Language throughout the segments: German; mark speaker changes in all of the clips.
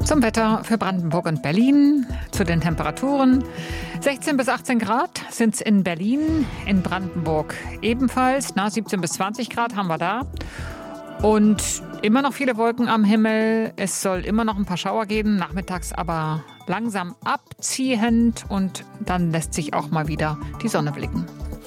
Speaker 1: Zum Wetter für Brandenburg und Berlin, zu den Temperaturen. 16 bis 18 Grad sind es in Berlin, in Brandenburg ebenfalls. 17 bis 20 Grad haben wir da. Und immer noch viele Wolken am Himmel. Es soll immer noch ein paar Schauer geben, nachmittags aber langsam abziehend. Und dann lässt sich auch mal wieder die Sonne blicken.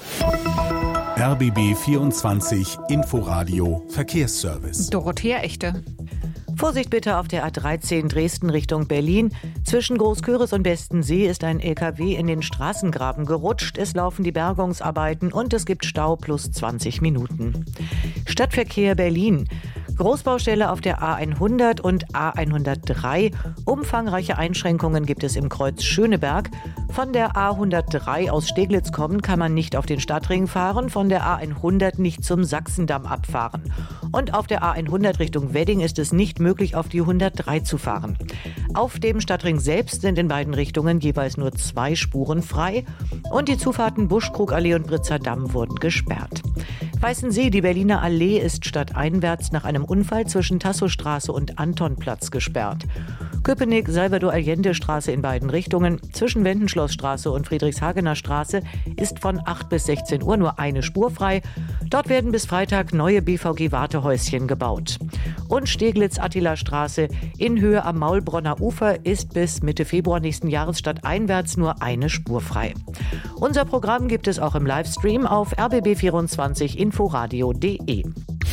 Speaker 2: RBB 24 Inforadio Verkehrsservice.
Speaker 1: Dorothea Echte.
Speaker 3: Vorsicht bitte auf der A13 Dresden Richtung Berlin. Zwischen Großküritz und Bestensee ist ein LKW in den Straßengraben gerutscht. Es laufen die Bergungsarbeiten und es gibt Stau plus 20 Minuten. Stadtverkehr Berlin. Großbaustelle auf der A100 und A103. Umfangreiche Einschränkungen gibt es im Kreuz Schöneberg. Von der A103 aus Steglitz kommen kann man nicht auf den Stadtring fahren, von der A100 nicht zum Sachsendamm abfahren. Und auf der A100 Richtung Wedding ist es nicht möglich, auf die 103 zu fahren. Auf dem Stadtring selbst sind in beiden Richtungen jeweils nur 2 Spuren frei und die Zufahrten Buschkrugallee und Britzer Damm wurden gesperrt. Weißensee, die Berliner Allee ist stadteinwärts nach einem Unfall zwischen Tasso-Straße und Antonplatz gesperrt. Köpenick, Salvador-Allende-Straße in beiden Richtungen, zwischen Wendenschlossstraße und Friedrichshagener Straße ist von 8 bis 16 Uhr nur eine Spur frei. Dort werden bis Freitag neue BVG-Wartehäuschen gebaut. Und Steglitz-Attila-Straße in Höhe am Maulbronner Ufer ist bis Mitte Februar nächsten Jahres stadteinwärts nur eine Spur frei. Unser Programm gibt es auch im Livestream auf rbb24inforadio.de.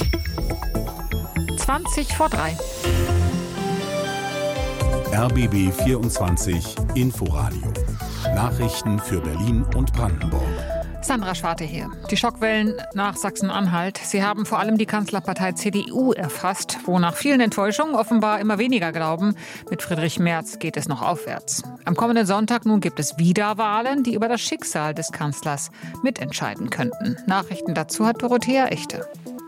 Speaker 1: 20 vor 3.
Speaker 2: RBB 24 Inforadio. Nachrichten für Berlin und Brandenburg.
Speaker 1: Sandra Schwarte hier. Die Schockwellen nach Sachsen-Anhalt. Sie haben vor allem die Kanzlerpartei CDU erfasst, wo nach vielen Enttäuschungen offenbar immer weniger glauben. Mit Friedrich Merz geht es noch aufwärts. Am kommenden Sonntag nun gibt es wieder Wahlen, die über das Schicksal des Kanzlers mitentscheiden könnten. Nachrichten dazu hat Dorothea Echte.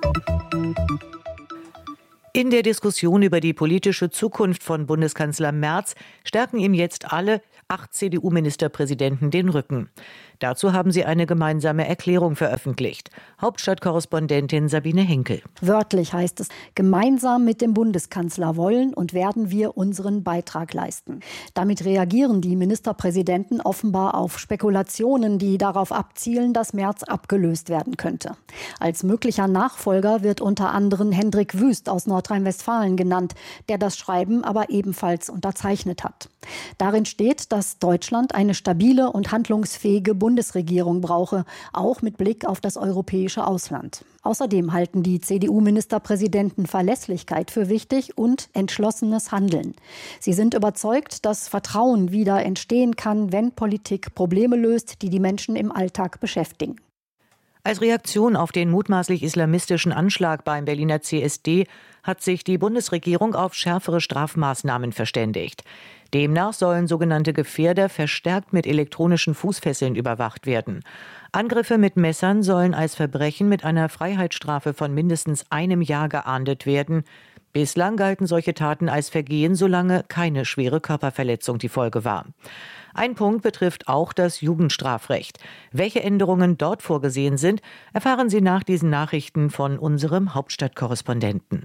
Speaker 3: In der Diskussion über die politische Zukunft von Bundeskanzler Merz stärken ihm jetzt alle 8 CDU-Ministerpräsidenten den Rücken. Dazu haben sie eine gemeinsame Erklärung veröffentlicht. Hauptstadtkorrespondentin Sabine Henkel.
Speaker 4: Wörtlich heißt es, gemeinsam mit dem Bundeskanzler wollen und werden wir unseren Beitrag leisten. Damit reagieren die Ministerpräsidenten offenbar auf Spekulationen, die darauf abzielen, dass Merz abgelöst werden könnte. Als möglicher Nachfolger wird unter anderem Hendrik Wüst aus Nordrhein-Westfalen genannt, der das Schreiben aber ebenfalls unterzeichnet hat. Darin steht, dass Deutschland eine stabile und handlungsfähige Bundesregierung brauche, auch mit Blick auf das europäische Ausland. Außerdem halten die CDU-Ministerpräsidenten Verlässlichkeit für wichtig und entschlossenes Handeln. Sie sind überzeugt, dass Vertrauen wieder entstehen kann, wenn Politik Probleme löst, die die Menschen im Alltag beschäftigen.
Speaker 3: Als Reaktion auf den mutmaßlich islamistischen Anschlag beim Berliner CSD hat sich die Bundesregierung auf schärfere Strafmaßnahmen verständigt. Demnach sollen sogenannte Gefährder verstärkt mit elektronischen Fußfesseln überwacht werden. Angriffe mit Messern sollen als Verbrechen mit einer Freiheitsstrafe von mindestens 1 Jahr geahndet werden. Bislang galten solche Taten als Vergehen, solange keine schwere Körperverletzung die Folge war. Ein Punkt betrifft auch das Jugendstrafrecht. Welche Änderungen dort vorgesehen sind, erfahren Sie nach diesen Nachrichten von unserem Hauptstadtkorrespondenten.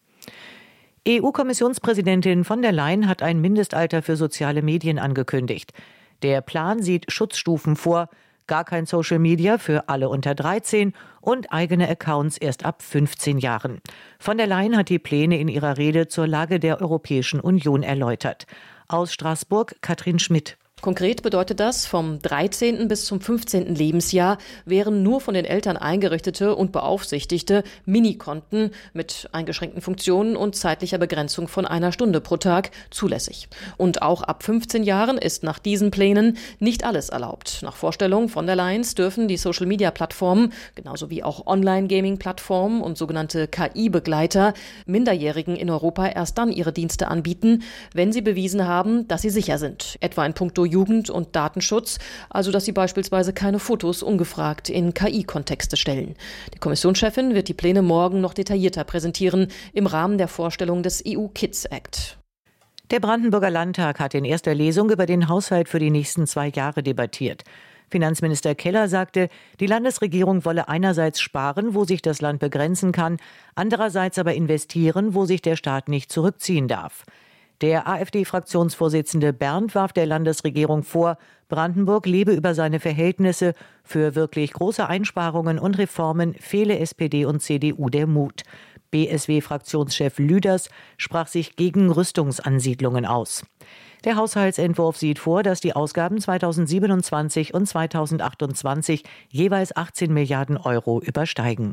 Speaker 3: EU-Kommissionspräsidentin von der Leyen hat ein Mindestalter für soziale Medien angekündigt. Der Plan sieht Schutzstufen vor, gar kein Social Media für alle unter 13 und eigene Accounts erst ab 15 Jahren. Von der Leyen hat die Pläne in ihrer Rede zur Lage der Europäischen Union erläutert. Aus Straßburg Katrin Schmidt.
Speaker 5: Konkret bedeutet das, vom 13. bis zum 15. Lebensjahr wären nur von den Eltern eingerichtete und beaufsichtigte Minikonten mit eingeschränkten Funktionen und zeitlicher Begrenzung von 1 Stunde pro Tag zulässig. Und auch ab 15 Jahren ist nach diesen Plänen nicht alles erlaubt. Nach Vorstellung von der Leyen dürfen die Social-Media-Plattformen, genauso wie auch Online-Gaming-Plattformen und sogenannte KI-Begleiter, Minderjährigen in Europa erst dann ihre Dienste anbieten, wenn sie bewiesen haben, dass sie sicher sind, etwa in puncto Jugend- und Datenschutz, also dass sie beispielsweise keine Fotos ungefragt in KI-Kontexte stellen. Die Kommissionschefin wird die Pläne morgen noch detaillierter präsentieren im Rahmen der Vorstellung des EU-Kids Act.
Speaker 3: Der Brandenburger Landtag hat in erster Lesung über den Haushalt für die nächsten 2 Jahre debattiert. Finanzminister Keller sagte, die Landesregierung wolle einerseits sparen, wo sich das Land begrenzen kann, andererseits aber investieren, wo sich der Staat nicht zurückziehen darf. Der AfD-Fraktionsvorsitzende Berndt warf der Landesregierung vor, Brandenburg lebe über seine Verhältnisse. Für wirklich große Einsparungen und Reformen fehle SPD und CDU der Mut. BSW-Fraktionschef Lüders sprach sich gegen Rüstungsansiedlungen aus. Der Haushaltsentwurf sieht vor, dass die Ausgaben 2027 und 2028 jeweils 18 Milliarden Euro übersteigen.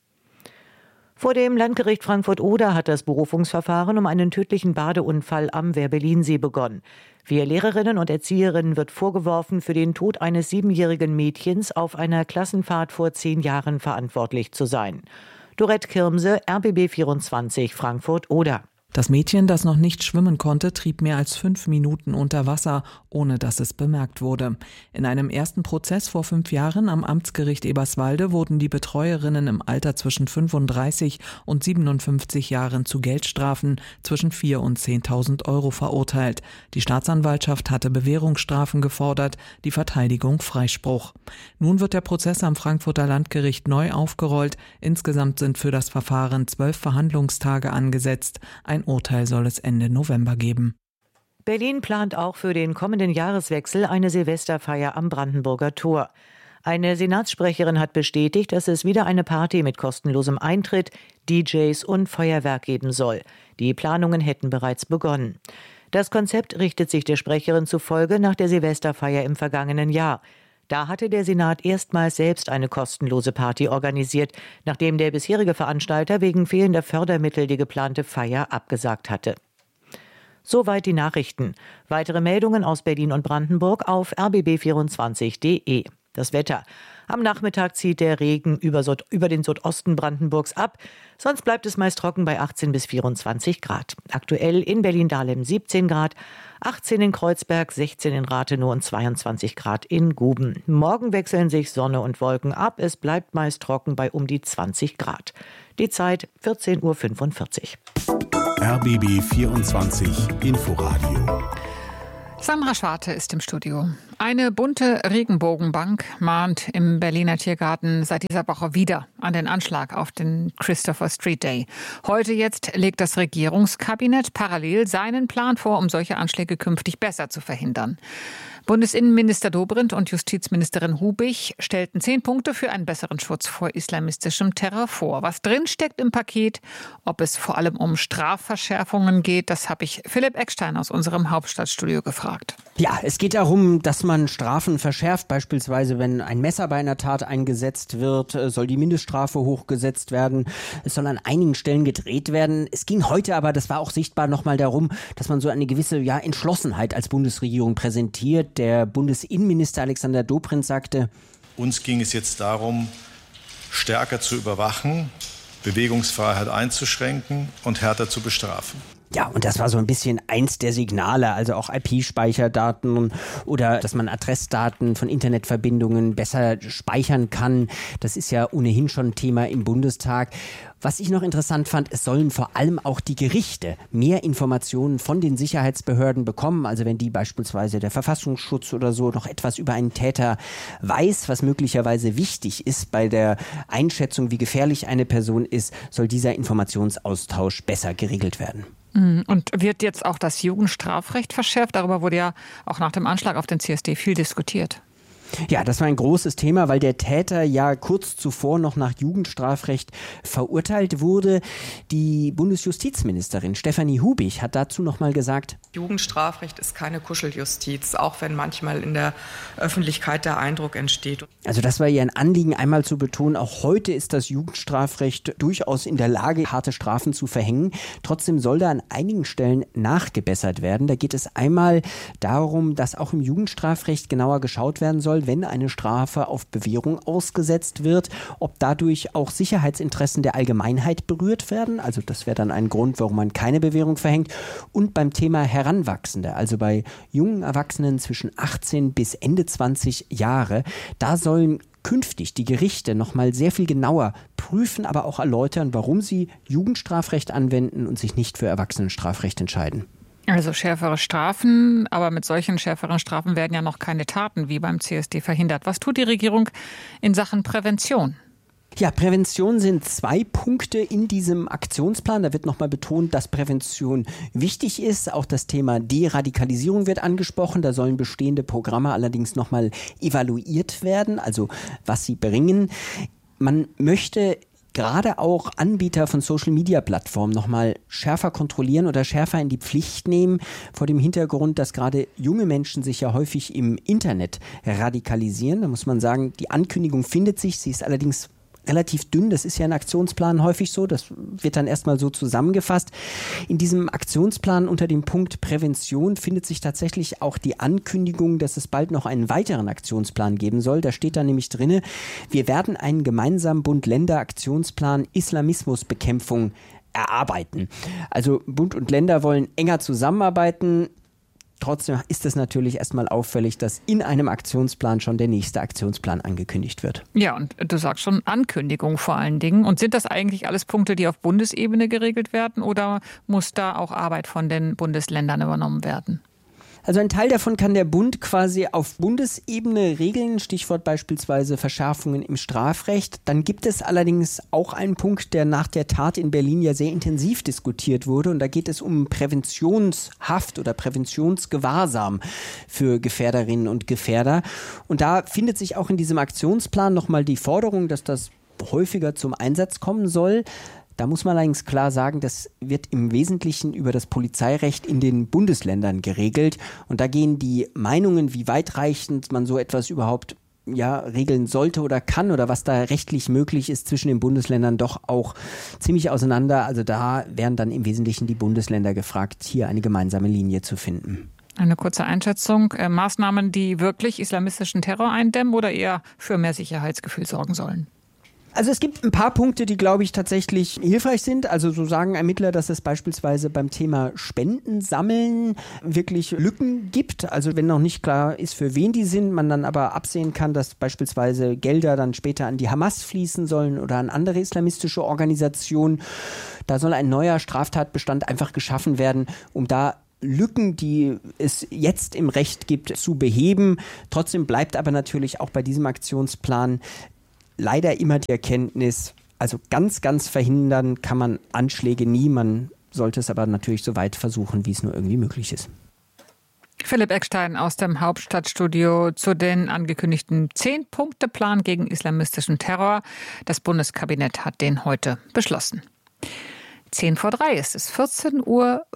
Speaker 3: Vor dem Landgericht Frankfurt-Oder hat das Berufungsverfahren um einen tödlichen Badeunfall am Wehr-Berlinsee begonnen. 4 Lehrerinnen und Erzieherinnen wird vorgeworfen, für den Tod eines 7-jährigen Mädchens auf einer Klassenfahrt vor 10 Jahren verantwortlich zu sein. Dorette Kirmse, RBB 24, Frankfurt-Oder.
Speaker 6: Das Mädchen, das noch nicht schwimmen konnte, trieb mehr als 5 Minuten unter Wasser, ohne dass es bemerkt wurde. In einem ersten Prozess vor 5 Jahren am Amtsgericht Eberswalde wurden die Betreuerinnen im Alter zwischen 35 und 57 Jahren zu Geldstrafen zwischen 4.000 und 10.000 Euro verurteilt. Die Staatsanwaltschaft hatte Bewährungsstrafen gefordert, die Verteidigung Freispruch. Nun wird der Prozess am Frankfurter Landgericht neu aufgerollt. Insgesamt sind für das Verfahren 12 Verhandlungstage angesetzt. Ein Urteil soll es Ende November geben.
Speaker 3: Berlin plant auch für den kommenden Jahreswechsel eine Silvesterfeier am Brandenburger Tor. Eine Senatssprecherin hat bestätigt, dass es wieder eine Party mit kostenlosem Eintritt, DJs und Feuerwerk geben soll. Die Planungen hätten bereits begonnen. Das Konzept richtet sich der Sprecherin zufolge nach der Silvesterfeier im vergangenen Jahr. Da hatte der Senat erstmals selbst eine kostenlose Party organisiert, nachdem der bisherige Veranstalter wegen fehlender Fördermittel die geplante Feier abgesagt hatte. Soweit die Nachrichten. Weitere Meldungen aus Berlin und Brandenburg auf rbb24.de. Das Wetter. Am Nachmittag zieht der Regen über den Südosten Brandenburgs ab. Sonst bleibt es meist trocken bei 18 bis 24 Grad. Aktuell in Berlin-Dahlem 17 Grad, 18 in Kreuzberg, 16 in Rathenow und 22 Grad in Guben. Morgen wechseln sich Sonne und Wolken ab. Es bleibt meist trocken bei um die 20 Grad. Die Zeit 14.45 Uhr.
Speaker 2: RBB 24 Inforadio.
Speaker 1: Sandra Schwarte ist im Studio. Eine bunte Regenbogenbank mahnt im Berliner Tiergarten seit dieser Woche wieder an den Anschlag auf den Christopher Street Day. Heute jetzt legt das Regierungskabinett parallel seinen Plan vor, um solche Anschläge künftig besser zu verhindern. Bundesinnenminister Dobrindt und Justizministerin Hubig stellten 10 Punkte für einen besseren Schutz vor islamistischem Terror vor. Was drinsteckt im Paket, ob es vor allem um Strafverschärfungen geht, das habe ich Philipp Eckstein aus unserem Hauptstadtstudio gefragt.
Speaker 7: Ja, es geht darum, dass man Strafen verschärft. Beispielsweise, wenn ein Messer bei einer Tat eingesetzt wird, soll die Mindeststrafe hochgesetzt werden. Es soll an einigen Stellen gedreht werden. Es ging heute aber, das war auch sichtbar, nochmal darum, dass man so eine gewisse Entschlossenheit als Bundesregierung präsentiert. Der Bundesinnenminister Alexander Dobrindt sagte:
Speaker 8: Uns ging es jetzt darum, stärker zu überwachen, Bewegungsfreiheit einzuschränken und härter zu bestrafen.
Speaker 7: Ja, und das war so ein bisschen eins der Signale, also auch IP-Speicherdaten oder dass man Adressdaten von Internetverbindungen besser speichern kann. Das ist ja ohnehin schon Thema im Bundestag. Was ich noch interessant fand, es sollen vor allem auch die Gerichte mehr Informationen von den Sicherheitsbehörden bekommen. Also wenn die beispielsweise der Verfassungsschutz oder so noch etwas über einen Täter weiß, was möglicherweise wichtig ist bei der Einschätzung, wie gefährlich eine Person ist, soll dieser Informationsaustausch besser geregelt werden.
Speaker 1: Und wird jetzt auch das Jugendstrafrecht verschärft? Darüber wurde ja auch nach dem Anschlag auf den CSD viel diskutiert.
Speaker 7: Ja, das war ein großes Thema, weil der Täter ja kurz zuvor noch nach Jugendstrafrecht verurteilt wurde. Die Bundesjustizministerin Stefanie Hubig hat dazu noch mal gesagt:
Speaker 9: Jugendstrafrecht ist keine Kuscheljustiz, auch wenn manchmal in der Öffentlichkeit der Eindruck entsteht.
Speaker 7: Also das war ihr ein Anliegen, einmal zu betonen, auch heute ist das Jugendstrafrecht durchaus in der Lage, harte Strafen zu verhängen. Trotzdem soll da an einigen Stellen nachgebessert werden. Da geht es einmal darum, dass auch im Jugendstrafrecht genauer geschaut werden soll, wenn eine Strafe auf Bewährung ausgesetzt wird, ob dadurch auch Sicherheitsinteressen der Allgemeinheit berührt werden. Also das wäre dann ein Grund, warum man keine Bewährung verhängt. Und beim Thema Heranwachsende, also bei jungen Erwachsenen zwischen 18 bis Ende 20 Jahre, da sollen künftig die Gerichte noch mal sehr viel genauer prüfen, aber auch erläutern, warum sie Jugendstrafrecht anwenden und sich nicht für Erwachsenenstrafrecht entscheiden.
Speaker 1: Also schärfere Strafen, aber mit solchen schärferen Strafen werden ja noch keine Taten wie beim CSD verhindert. Was tut die Regierung in Sachen Prävention?
Speaker 7: Ja, Prävention sind 2 Punkte in diesem Aktionsplan. Da wird nochmal betont, dass Prävention wichtig ist. Auch das Thema Deradikalisierung wird angesprochen. Da sollen bestehende Programme allerdings nochmal evaluiert werden, also was sie bringen. Man möchte gerade auch Anbieter von Social-Media-Plattformen nochmal schärfer kontrollieren oder schärfer in die Pflicht nehmen, vor dem Hintergrund, dass gerade junge Menschen sich ja häufig im Internet radikalisieren. Da muss man sagen, die Ankündigung findet sich, sie ist allerdings relativ dünn, das ist ja in Aktionsplan häufig so, das wird dann erstmal so zusammengefasst. In diesem Aktionsplan unter dem Punkt Prävention findet sich tatsächlich auch die Ankündigung, dass es bald noch einen weiteren Aktionsplan geben soll. Da steht da nämlich drin, wir werden einen gemeinsamen Bund-Länder-Aktionsplan Islamismusbekämpfung erarbeiten. Also Bund und Länder wollen enger zusammenarbeiten. Trotzdem ist es natürlich erstmal auffällig, dass in einem Aktionsplan schon der nächste Aktionsplan angekündigt wird.
Speaker 1: Ja, und du sagst schon Ankündigung vor allen Dingen. Und sind das eigentlich alles Punkte, die auf Bundesebene geregelt werden oder muss da auch Arbeit von den Bundesländern übernommen werden?
Speaker 7: Also ein Teil davon kann der Bund quasi auf Bundesebene regeln, Stichwort beispielsweise Verschärfungen im Strafrecht. Dann gibt es allerdings auch einen Punkt, der nach der Tat in Berlin ja sehr intensiv diskutiert wurde. Und da geht es um Präventionshaft oder Präventionsgewahrsam für Gefährderinnen und Gefährder. Und da findet sich auch in diesem Aktionsplan nochmal die Forderung, dass das häufiger zum Einsatz kommen soll. Da muss man allerdings klar sagen, das wird im Wesentlichen über das Polizeirecht in den Bundesländern geregelt. Und da gehen die Meinungen, wie weitreichend man so etwas überhaupt regeln sollte oder kann oder was da rechtlich möglich ist zwischen den Bundesländern doch auch ziemlich auseinander. Also da wären dann im Wesentlichen die Bundesländer gefragt, hier eine gemeinsame Linie zu finden.
Speaker 1: Eine kurze Einschätzung. Maßnahmen, die wirklich islamistischen Terror eindämmen oder eher für mehr Sicherheitsgefühl sorgen sollen?
Speaker 7: Also es gibt ein paar Punkte, die, glaube ich, tatsächlich hilfreich sind. Also so sagen Ermittler, dass es beispielsweise beim Thema Spendensammeln wirklich Lücken gibt. Also wenn noch nicht klar ist, für wen die sind, man dann aber absehen kann, dass beispielsweise Gelder dann später an die Hamas fließen sollen oder an andere islamistische Organisationen. Da soll ein neuer Straftatbestand einfach geschaffen werden, um da Lücken, die es jetzt im Recht gibt, zu beheben. Trotzdem bleibt aber natürlich auch bei diesem Aktionsplan leider immer die Erkenntnis, also ganz, ganz verhindern kann man Anschläge nie. Man sollte es aber natürlich so weit versuchen, wie es nur irgendwie möglich ist.
Speaker 1: Philipp Eckstein aus dem Hauptstadtstudio zu den angekündigten 10-Punkte-Plan gegen islamistischen Terror. Das Bundeskabinett hat den heute beschlossen. 2:10 ist es, 14:50 Uhr.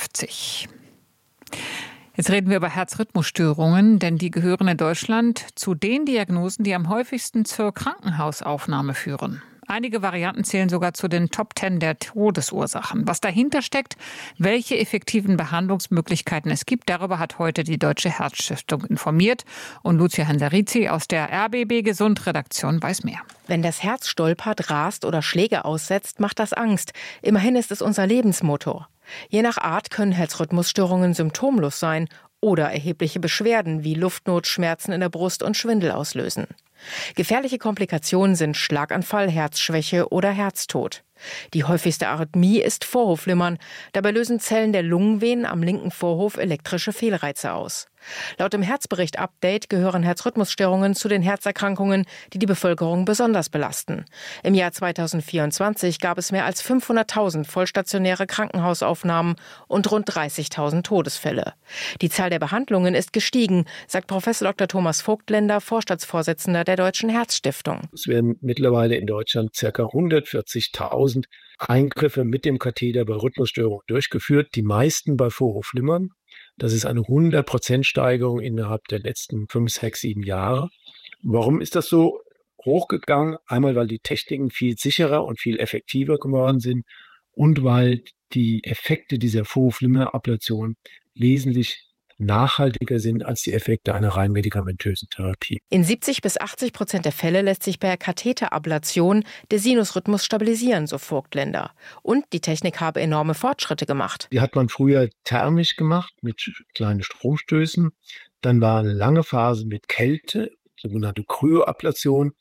Speaker 1: Jetzt reden wir über Herzrhythmusstörungen, denn die gehören in Deutschland zu den Diagnosen, die am häufigsten zur Krankenhausaufnahme führen. Einige Varianten zählen sogar zu den Top 10 der Todesursachen. Was dahinter steckt, welche effektiven Behandlungsmöglichkeiten es gibt, darüber hat heute die Deutsche Herzstiftung informiert. Und Lucia Hansarizzi aus der RBB Gesund-Redaktion weiß mehr.
Speaker 10: Wenn das Herz stolpert, rast oder Schläge aussetzt, macht das Angst. Immerhin ist es unser Lebensmotor. Je nach Art können Herzrhythmusstörungen symptomlos sein oder erhebliche Beschwerden wie Luftnot, Schmerzen in der Brust und Schwindel auslösen. Gefährliche Komplikationen sind Schlaganfall, Herzschwäche oder Herztod. Die häufigste Arrhythmie ist Vorhofflimmern. Dabei lösen Zellen der Lungenvenen am linken Vorhof elektrische Fehlreize aus. Laut dem Herzbericht-Update gehören Herzrhythmusstörungen zu den Herzerkrankungen, die die Bevölkerung besonders belasten. Im Jahr 2024 gab es mehr als 500.000 vollstationäre Krankenhausaufnahmen und rund 30.000 Todesfälle. Die Zahl der Behandlungen ist gestiegen, sagt Professor Dr. Thomas Vogtländer, Vorstandsvorsitzender der Deutschen Herzstiftung.
Speaker 11: Es werden mittlerweile in Deutschland ca. 140.000 Eingriffe mit dem Katheter bei Rhythmusstörungen durchgeführt, die meisten bei Vorhofflimmern. Das ist eine 100% Steigerung innerhalb der letzten 5, 6, 7 Jahre. Warum ist das so hochgegangen? Einmal, weil die Techniken viel sicherer und viel effektiver geworden sind und weil die Effekte dieser Vorhofflimmerablation wesentlich nachhaltiger sind als die Effekte einer rein medikamentösen Therapie.
Speaker 10: In 70-80% der Fälle lässt sich per Katheterablation der Sinusrhythmus stabilisieren, so Vogtländer. Und die Technik habe enorme Fortschritte gemacht.
Speaker 11: Die hat man früher thermisch gemacht mit kleinen Stromstößen. Dann war eine lange Phase mit Kälte, sogenannte Kryoablation.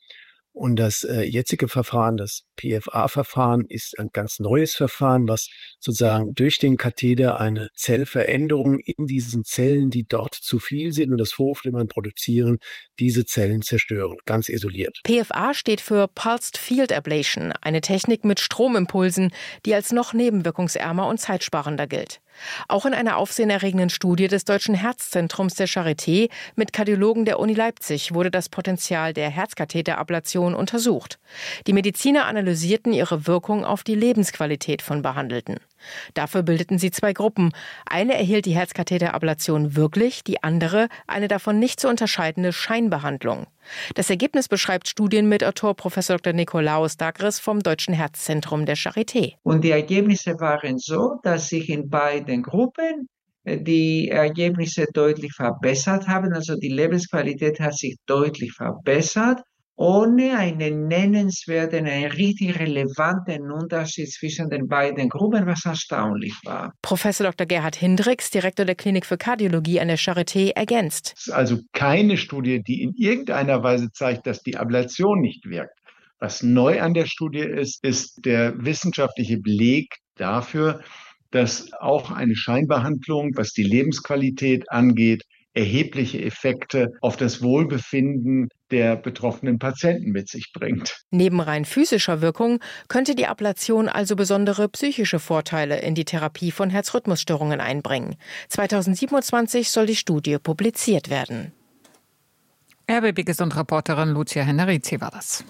Speaker 11: Und das jetzige Verfahren, das PFA-Verfahren, ist ein ganz neues Verfahren, was sozusagen durch den Katheter eine Zellveränderung in diesen Zellen, die dort zu viel sind und das Vorhofflimmern produzieren, diese Zellen zerstören, ganz isoliert.
Speaker 10: PFA steht für Pulsed Field Ablation, eine Technik mit Stromimpulsen, die als noch nebenwirkungsärmer und zeitsparender gilt. Auch in einer aufsehenerregenden Studie des Deutschen Herzzentrums der Charité mit Kardiologen der Uni Leipzig wurde das Potenzial der Herzkatheterablation untersucht. Die Mediziner analysierten ihre Wirkung auf die Lebensqualität von Behandelten. Dafür bildeten sie 2 Gruppen. Eine erhielt die Herzkatheterablation wirklich, die andere eine davon nicht zu unterscheidende Scheinbehandlung. Das Ergebnis beschreibt Studienmitautor Prof. Dr. Nikolaos Dagris vom Deutschen Herzzentrum der Charité.
Speaker 12: Und die Ergebnisse waren so, dass sich in beiden Gruppen die Ergebnisse deutlich verbessert haben. Also die Lebensqualität hat sich deutlich verbessert, ohne einen nennenswerten, einen richtig relevanten Unterschied zwischen den beiden Gruppen, was erstaunlich war.
Speaker 10: Professor Dr. Gerhard Hindricks, Direktor der Klinik für Kardiologie an der Charité, ergänzt.
Speaker 13: Es ist also keine Studie, die in irgendeiner Weise zeigt, dass die Ablation nicht wirkt. Was neu an der Studie ist, ist der wissenschaftliche Beleg dafür, dass auch eine Scheinbehandlung, was die Lebensqualität angeht, erhebliche Effekte auf das Wohlbefinden der betroffenen Patienten mit sich bringt.
Speaker 10: Neben rein physischer Wirkung könnte die Ablation also besondere psychische Vorteile in die Therapie von Herzrhythmusstörungen einbringen. 2027 soll die Studie publiziert werden.
Speaker 1: RBB-Gesundreporterin Lucia Hennerici war das.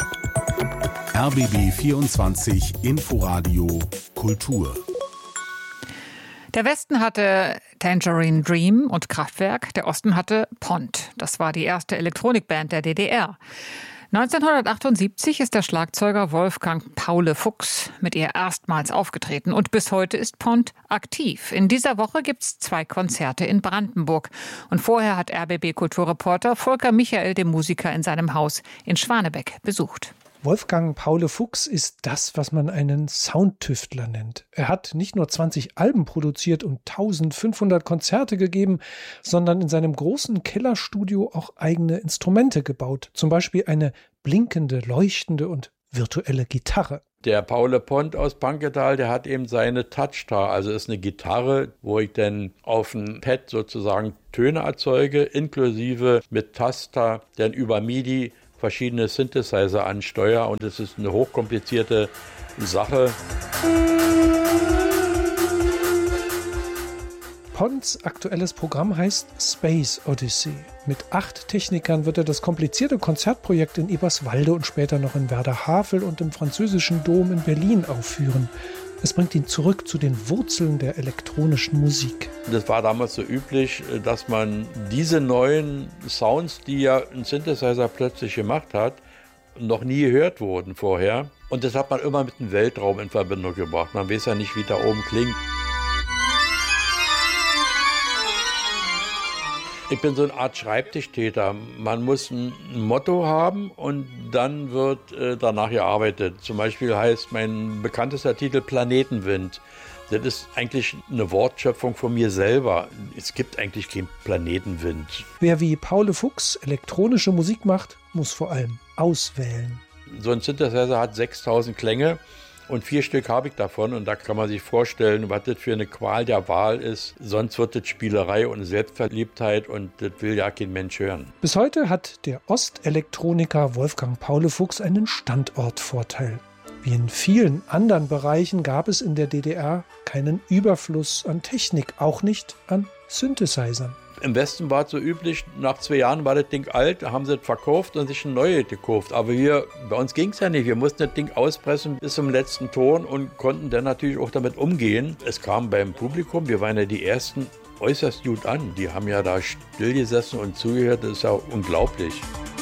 Speaker 2: RBB 24 Inforadio Kultur.
Speaker 1: Der Westen hatte Tangerine Dream und Kraftwerk, der Osten hatte Pond. Das war die erste Elektronikband der DDR. 1978 ist der Schlagzeuger Wolfgang Paule Fuchs mit ihr erstmals aufgetreten und bis heute ist Pond aktiv. In dieser Woche gibt's 2 Konzerte in Brandenburg. Und vorher hat RBB-Kulturreporter Volker Michael den Musiker in seinem Haus in Schwanebeck besucht.
Speaker 14: Wolfgang Paule Fuchs ist das, was man einen Soundtüftler nennt. Er hat nicht nur 20 Alben produziert und 1500 Konzerte gegeben, sondern in seinem großen Kellerstudio auch eigene Instrumente gebaut. Zum Beispiel eine blinkende, leuchtende und virtuelle Gitarre.
Speaker 15: Der Paule Pond aus Panketal, der hat eben seine Touchstar, also ist eine Gitarre, wo ich dann auf dem Pad sozusagen Töne erzeuge, inklusive mit Taster, dann über MIDI verschiedene Synthesizer ansteuere und es ist eine hochkomplizierte Sache.
Speaker 14: Ponds aktuelles Programm heißt Space Odyssey. Mit 8 Technikern wird er das komplizierte Konzertprojekt in Eberswalde und später noch in Werder-Havel und im Französischen Dom in Berlin aufführen. Es bringt ihn zurück zu den Wurzeln der elektronischen Musik.
Speaker 15: Das war damals so üblich, dass man diese neuen Sounds, die ja ein Synthesizer plötzlich gemacht hat, noch nie gehört wurden vorher. Und das hat man immer mit dem Weltraum in Verbindung gebracht. Man weiß ja nicht, wie da oben klingt. Ich bin so eine Art Schreibtischtäter. Man muss ein Motto haben und dann wird danach gearbeitet. Zum Beispiel heißt mein bekanntester Titel Planetenwind. Das ist eigentlich eine Wortschöpfung von mir selber. Es gibt eigentlich keinen Planetenwind.
Speaker 14: Wer wie Paule Fuchs elektronische Musik macht, muss vor allem auswählen.
Speaker 15: So ein Synthesizer hat 6000 Klänge. Und 4 Stück habe ich davon und da kann man sich vorstellen, was das für eine Qual der Wahl ist. Sonst wird das Spielerei und Selbstverliebtheit und das will ja kein Mensch hören.
Speaker 14: Bis heute hat der Ostelektroniker Wolfgang Paule Fuchs einen Standortvorteil. Wie in vielen anderen Bereichen gab es in der DDR keinen Überfluss an Technik, auch nicht an Synthesizern.
Speaker 15: Im Westen war es so üblich, nach 2 Jahren war das Ding alt, da haben sie es verkauft und sich ein neues gekauft. Aber hier, bei uns ging es ja nicht. Wir mussten das Ding auspressen bis zum letzten Ton und konnten dann natürlich auch damit umgehen. Es kam beim Publikum, wir waren ja die Ersten, äußerst gut an. Die haben ja da still gesessen und zugehört, das ist ja unglaublich.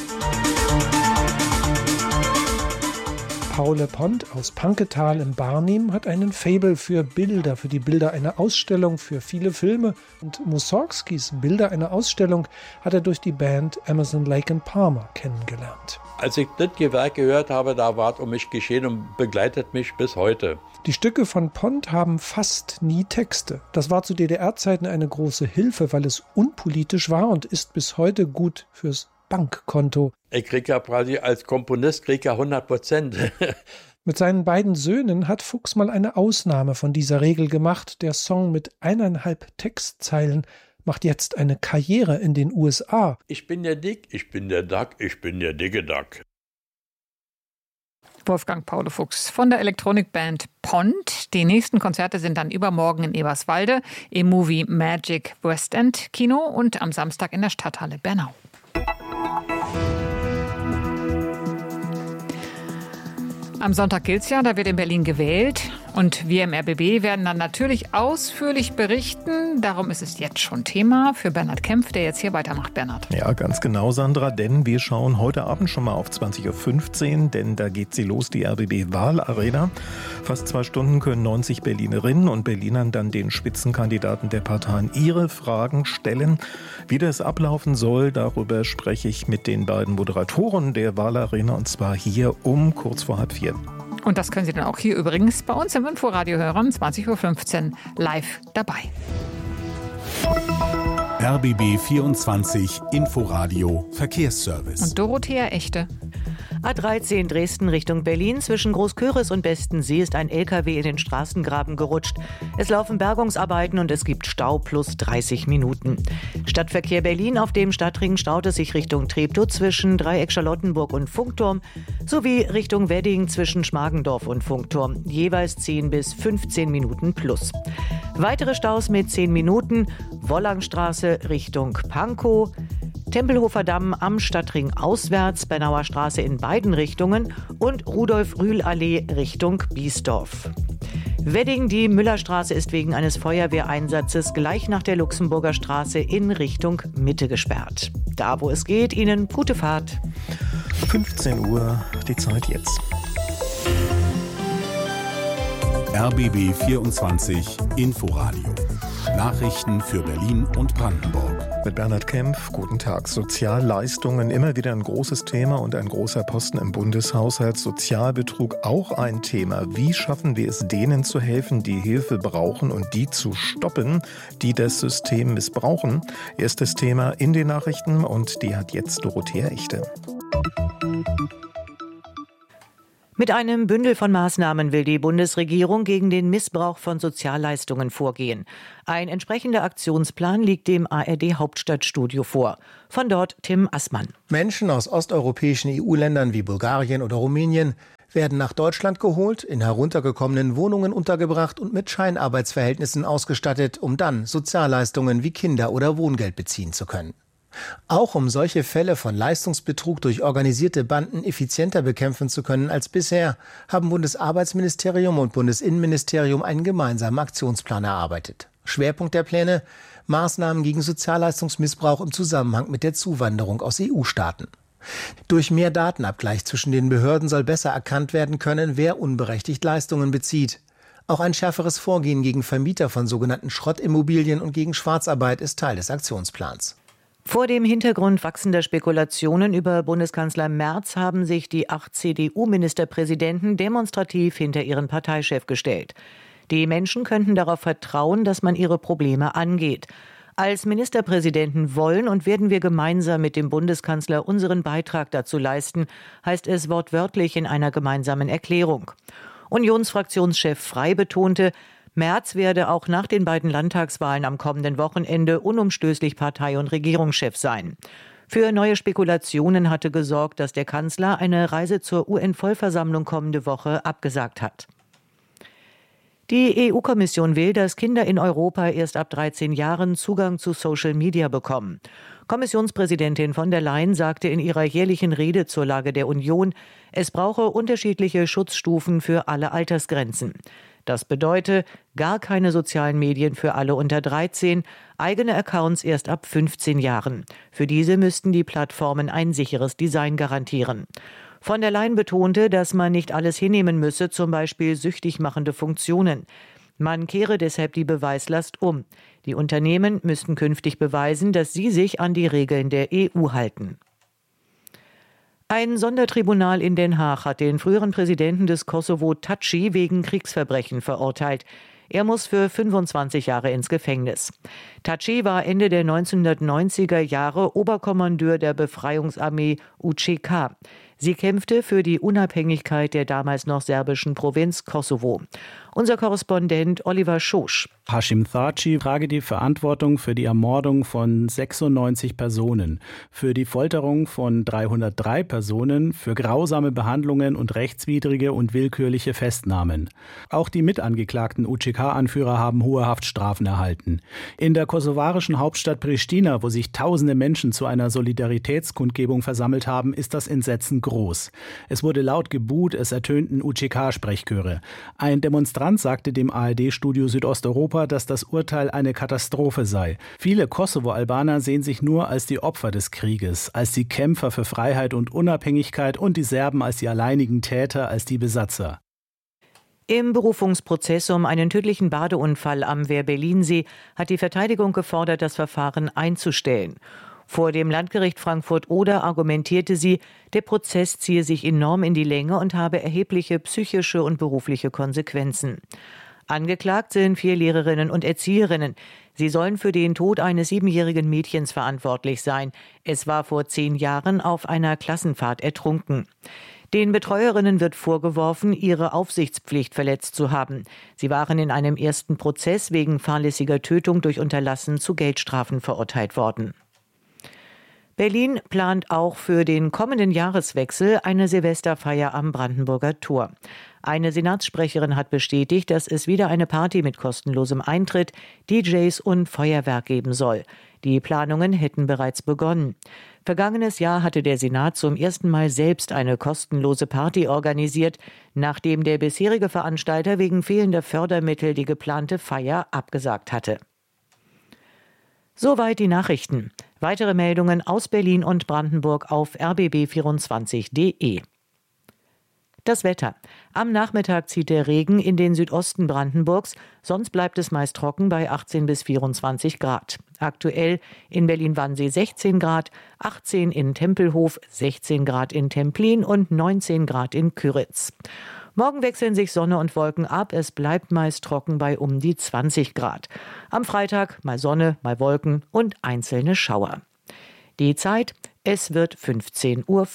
Speaker 14: Paule Pond aus Panketal im Barnim hat einen Faible für Bilder, für die Bilder einer Ausstellung, für viele Filme. Und Mussorgskis Bilder einer Ausstellung hat er durch die Band Emerson, Lake and Palmer kennengelernt.
Speaker 15: Als ich das Gewerk gehört habe, da war es um mich geschehen und begleitet mich bis heute.
Speaker 14: Die Stücke von Pond haben fast nie Texte. Das war zu DDR-Zeiten eine große Hilfe, weil es unpolitisch war und ist bis heute gut fürs Bankkonto.
Speaker 15: Ich kriege ja quasi als Komponist 100%.
Speaker 14: Mit seinen beiden Söhnen hat Fuchs mal eine Ausnahme von dieser Regel gemacht. Der Song mit 1,5 Textzeilen macht jetzt eine Karriere in den USA.
Speaker 15: Ich bin der Dick, ich bin der Duck, ich bin der dicke Duck.
Speaker 1: Wolfgang Paule Fuchs von der Elektronikband Pond. Die nächsten Konzerte sind dann übermorgen in Eberswalde im Movie Magic West End Kino und am Samstag in der Stadthalle Bernau. Am Sonntag gilt's ja, da wird in Berlin gewählt. Und wir im RBB werden dann natürlich ausführlich berichten. Darum ist es jetzt schon Thema für Bernhard Kempf, der jetzt hier weitermacht. Bernhard.
Speaker 16: Ja, ganz genau, Sandra, denn wir schauen heute Abend schon mal auf 20.15 Uhr, denn da geht sie los, die RBB-Wahlarena. Fast 2 Stunden können 90 Berlinerinnen und Berlinern dann den Spitzenkandidaten der Parteien ihre Fragen stellen. Wie das ablaufen soll, darüber spreche ich mit den beiden Moderatoren der Wahlarena, und zwar hier um kurz vor 3:30.
Speaker 1: Und das können Sie dann auch hier übrigens bei uns im Inforadio hören, 20.15 Uhr live dabei.
Speaker 2: RBB 24 Inforadio Verkehrsservice.
Speaker 1: Und Dorothea Echte.
Speaker 3: A13 Dresden Richtung Berlin. Zwischen Großköris und Bestensee ist ein LKW in den Straßengraben gerutscht. Es laufen Bergungsarbeiten und es gibt Stau plus 30 Minuten. Stadtverkehr Berlin: auf dem Stadtring staut es sich Richtung Treptow zwischen Dreieck Charlottenburg und Funkturm sowie Richtung Wedding zwischen Schmargendorf und Funkturm. Jeweils 10 bis 15 Minuten plus. Weitere Staus mit 10 Minuten: Wollangstraße Richtung Pankow, Tempelhofer Damm am Stadtring auswärts, Bernauer Straße in beiden Richtungen und Rudolf-Rühl-Allee Richtung Biesdorf. Wedding, die Müllerstraße ist wegen eines Feuerwehreinsatzes gleich nach der Luxemburger Straße in Richtung Mitte gesperrt. Da, wo es geht, Ihnen gute Fahrt.
Speaker 16: 15 Uhr, die Zeit jetzt.
Speaker 2: RBB 24 Inforadio. Nachrichten für Berlin und Brandenburg.
Speaker 16: Mit Bernhard Kempf, guten Tag. Sozialleistungen, immer wieder ein großes Thema und ein großer Posten im Bundeshaushalt. Sozialbetrug auch ein Thema. Wie schaffen wir es, denen zu helfen, die Hilfe brauchen, und die zu stoppen, die das System missbrauchen? Erstes Thema in den Nachrichten, und die hat jetzt Dorothea Echte.
Speaker 3: Mit einem Bündel von Maßnahmen will die Bundesregierung gegen den Missbrauch von Sozialleistungen vorgehen. Ein entsprechender Aktionsplan liegt dem ARD-Hauptstadtstudio vor. Von dort Tim Assmann.
Speaker 17: Menschen aus osteuropäischen EU-Ländern wie Bulgarien oder Rumänien werden nach Deutschland geholt, in heruntergekommenen Wohnungen untergebracht und mit Scheinarbeitsverhältnissen ausgestattet, um dann Sozialleistungen wie Kinder- oder Wohngeld beziehen zu können. Auch um solche Fälle von Leistungsbetrug durch organisierte Banden effizienter bekämpfen zu können als bisher, haben Bundesarbeitsministerium und Bundesinnenministerium einen gemeinsamen Aktionsplan erarbeitet. Schwerpunkt der Pläne: Maßnahmen gegen Sozialleistungsmissbrauch im Zusammenhang mit der Zuwanderung aus EU-Staaten. Durch mehr Datenabgleich zwischen den Behörden soll besser erkannt werden können, wer unberechtigt Leistungen bezieht. Auch ein schärferes Vorgehen gegen Vermieter von sogenannten Schrottimmobilien und gegen Schwarzarbeit ist Teil des Aktionsplans.
Speaker 3: Vor dem Hintergrund wachsender Spekulationen über Bundeskanzler Merz haben sich die 8 CDU-Ministerpräsidenten demonstrativ hinter ihren Parteichef gestellt. Die Menschen könnten darauf vertrauen, dass man ihre Probleme angeht. Als Ministerpräsidenten wollen und werden wir gemeinsam mit dem Bundeskanzler unseren Beitrag dazu leisten, heißt es wortwörtlich in einer gemeinsamen Erklärung. Unionsfraktionschef Frey betonte, Merz werde auch nach den beiden Landtagswahlen am kommenden Wochenende unumstößlich Partei- und Regierungschef sein. Für neue Spekulationen hatte gesorgt, dass der Kanzler eine Reise zur UN-Vollversammlung kommende Woche abgesagt hat. Die EU-Kommission will, dass Kinder in Europa erst ab 13 Jahren Zugang zu Social Media bekommen. Kommissionspräsidentin von der Leyen sagte in ihrer jährlichen Rede zur Lage der Union, es brauche unterschiedliche Schutzstufen für alle Altersgrenzen. Das bedeutet gar keine sozialen Medien für alle unter 13, eigene Accounts erst ab 15 Jahren. Für diese müssten die Plattformen ein sicheres Design garantieren. Von der Leyen betonte, dass man nicht alles hinnehmen müsse, zum Beispiel süchtig machende Funktionen. Man kehre deshalb die Beweislast um. Die Unternehmen müssten künftig beweisen, dass sie sich an die Regeln der EU halten. Ein Sondertribunal in Den Haag hat den früheren Präsidenten des Kosovo Thaçi wegen Kriegsverbrechen verurteilt. Er muss für 25 Jahre ins Gefängnis. Taci war Ende der 1990er Jahre Oberkommandeur der Befreiungsarmee UÇK. Sie kämpfte für die Unabhängigkeit der damals noch serbischen Provinz Kosovo. Unser Korrespondent Oliver Schosch.
Speaker 18: Hashim Thaçi trage die Verantwortung für die Ermordung von 96 Personen, für die Folterung von 303 Personen, für grausame Behandlungen und rechtswidrige und willkürliche Festnahmen. Auch die mitangeklagten UÇK-Anführer haben hohe Haftstrafen erhalten. In der kosovarischen Hauptstadt Pristina, wo sich tausende Menschen zu einer Solidaritätskundgebung versammelt haben, ist das Entsetzen groß. Es wurde laut gebuht, es ertönten UÇK-Sprechchöre. Ein Demonstrant sagte dem ARD-Studio Südosteuropa, dass das Urteil eine Katastrophe sei. Viele Kosovo-Albaner sehen sich nur als die Opfer des Krieges, als die Kämpfer für Freiheit und Unabhängigkeit und die Serben als die alleinigen Täter, als die Besatzer.
Speaker 3: Im Berufungsprozess um einen tödlichen Badeunfall am Wehr-Berlinsee hat die Verteidigung gefordert, das Verfahren einzustellen. Vor dem Landgericht Frankfurt-Oder argumentierte sie, der Prozess ziehe sich enorm in die Länge und habe erhebliche psychische und berufliche Konsequenzen. Angeklagt sind 4 Lehrerinnen und Erzieherinnen. Sie sollen für den Tod eines 7-jährigen Mädchens verantwortlich sein. Es war vor 10 Jahren auf einer Klassenfahrt ertrunken. Den Betreuerinnen wird vorgeworfen, ihre Aufsichtspflicht verletzt zu haben. Sie waren in einem ersten Prozess wegen fahrlässiger Tötung durch Unterlassen zu Geldstrafen verurteilt worden. Berlin plant auch für den kommenden Jahreswechsel eine Silvesterfeier am Brandenburger Tor. Eine Senatssprecherin hat bestätigt, dass es wieder eine Party mit kostenlosem Eintritt, DJs und Feuerwerk geben soll. Die Planungen hätten bereits begonnen. Vergangenes Jahr hatte der Senat zum ersten Mal selbst eine kostenlose Party organisiert, nachdem der bisherige Veranstalter wegen fehlender Fördermittel die geplante Feier abgesagt hatte. Soweit die Nachrichten. Weitere Meldungen aus Berlin und Brandenburg auf rbb24.de. Das Wetter. Am Nachmittag zieht der Regen in den Südosten Brandenburgs, sonst bleibt es meist trocken bei 18 bis 24 Grad. Aktuell in Berlin-Wannsee 16 Grad, 18 in Tempelhof, 16 Grad in Templin und 19 Grad in Kyritz. Morgen wechseln sich Sonne und Wolken ab, es bleibt meist trocken bei um die 20 Grad. Am Freitag mal Sonne, mal Wolken und einzelne Schauer. Die Zeit, es wird 15:05 Uhr.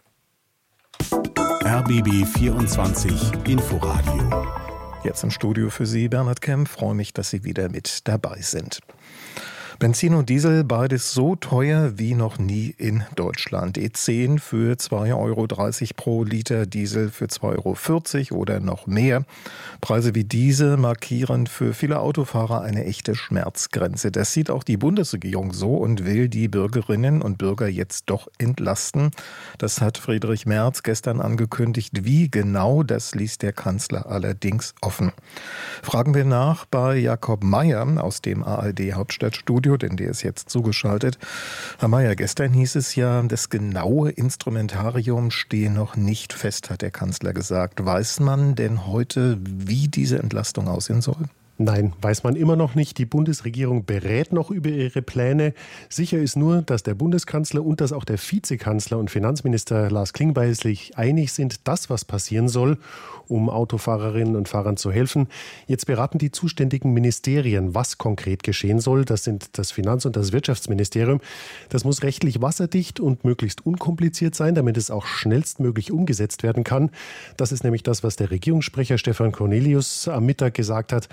Speaker 2: RBB 24 Inforadio.
Speaker 16: Jetzt im Studio für Sie Bernhard Kemp. Freue mich, dass Sie wieder mit dabei sind. Benzin und Diesel, beides so teuer wie noch nie in Deutschland. E10 für 2,30 € pro Liter, Diesel für 2,40 € oder noch mehr. Preise wie diese markieren für viele Autofahrer eine echte Schmerzgrenze. Das sieht auch die Bundesregierung so und will die Bürgerinnen und Bürger jetzt doch entlasten. Das hat Friedrich Merz gestern angekündigt. Wie genau, das ließ der Kanzler allerdings offen. Fragen wir nach bei Jakob Mayer aus dem ARD-Hauptstadtstudio, denn der ist jetzt zugeschaltet. Herr Mayer, gestern hieß es ja, das genaue Instrumentarium stehe noch nicht fest, hat der Kanzler gesagt. Weiß man denn heute, wie diese Entlastung aussehen soll?
Speaker 19: Nein, weiß man immer noch nicht. Die Bundesregierung berät noch über ihre Pläne. Sicher ist nur, dass der Bundeskanzler und dass auch der Vizekanzler und Finanzminister Lars Klingbeil sich einig sind, das, was passieren soll, um Autofahrerinnen und Fahrern zu helfen. Jetzt beraten die zuständigen Ministerien, was konkret geschehen soll. Das sind das Finanz- und das Wirtschaftsministerium. Das muss rechtlich wasserdicht und möglichst unkompliziert sein, damit es auch schnellstmöglich umgesetzt werden kann. Das ist nämlich das, was der Regierungssprecher Stefan Cornelius am Mittag gesagt hat.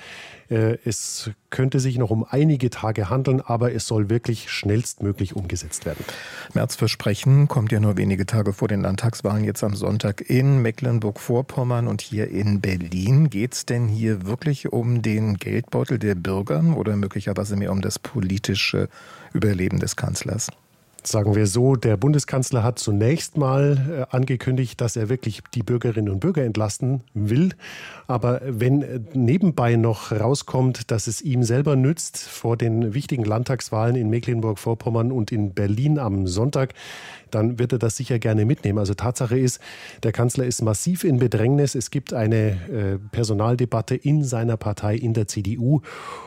Speaker 19: Es könnte sich noch um einige Tage handeln, aber es soll wirklich schnellstmöglich umgesetzt werden.
Speaker 16: Merz Versprechen kommt ja nur wenige Tage vor den Landtagswahlen jetzt am Sonntag in Mecklenburg-Vorpommern und hier in Berlin. Geht es denn hier wirklich um den Geldbeutel der Bürger oder möglicherweise mehr um das politische Überleben des Kanzlers?
Speaker 19: Sagen wir so, der Bundeskanzler hat zunächst mal angekündigt, dass er wirklich die Bürgerinnen und Bürger entlasten will. Aber wenn nebenbei noch rauskommt, dass es ihm selber nützt vor den wichtigen Landtagswahlen in Mecklenburg-Vorpommern und in Berlin am Sonntag, dann wird er das sicher gerne mitnehmen. Also Tatsache ist, der Kanzler ist massiv in Bedrängnis. Es gibt eine Personaldebatte in seiner Partei, in der CDU.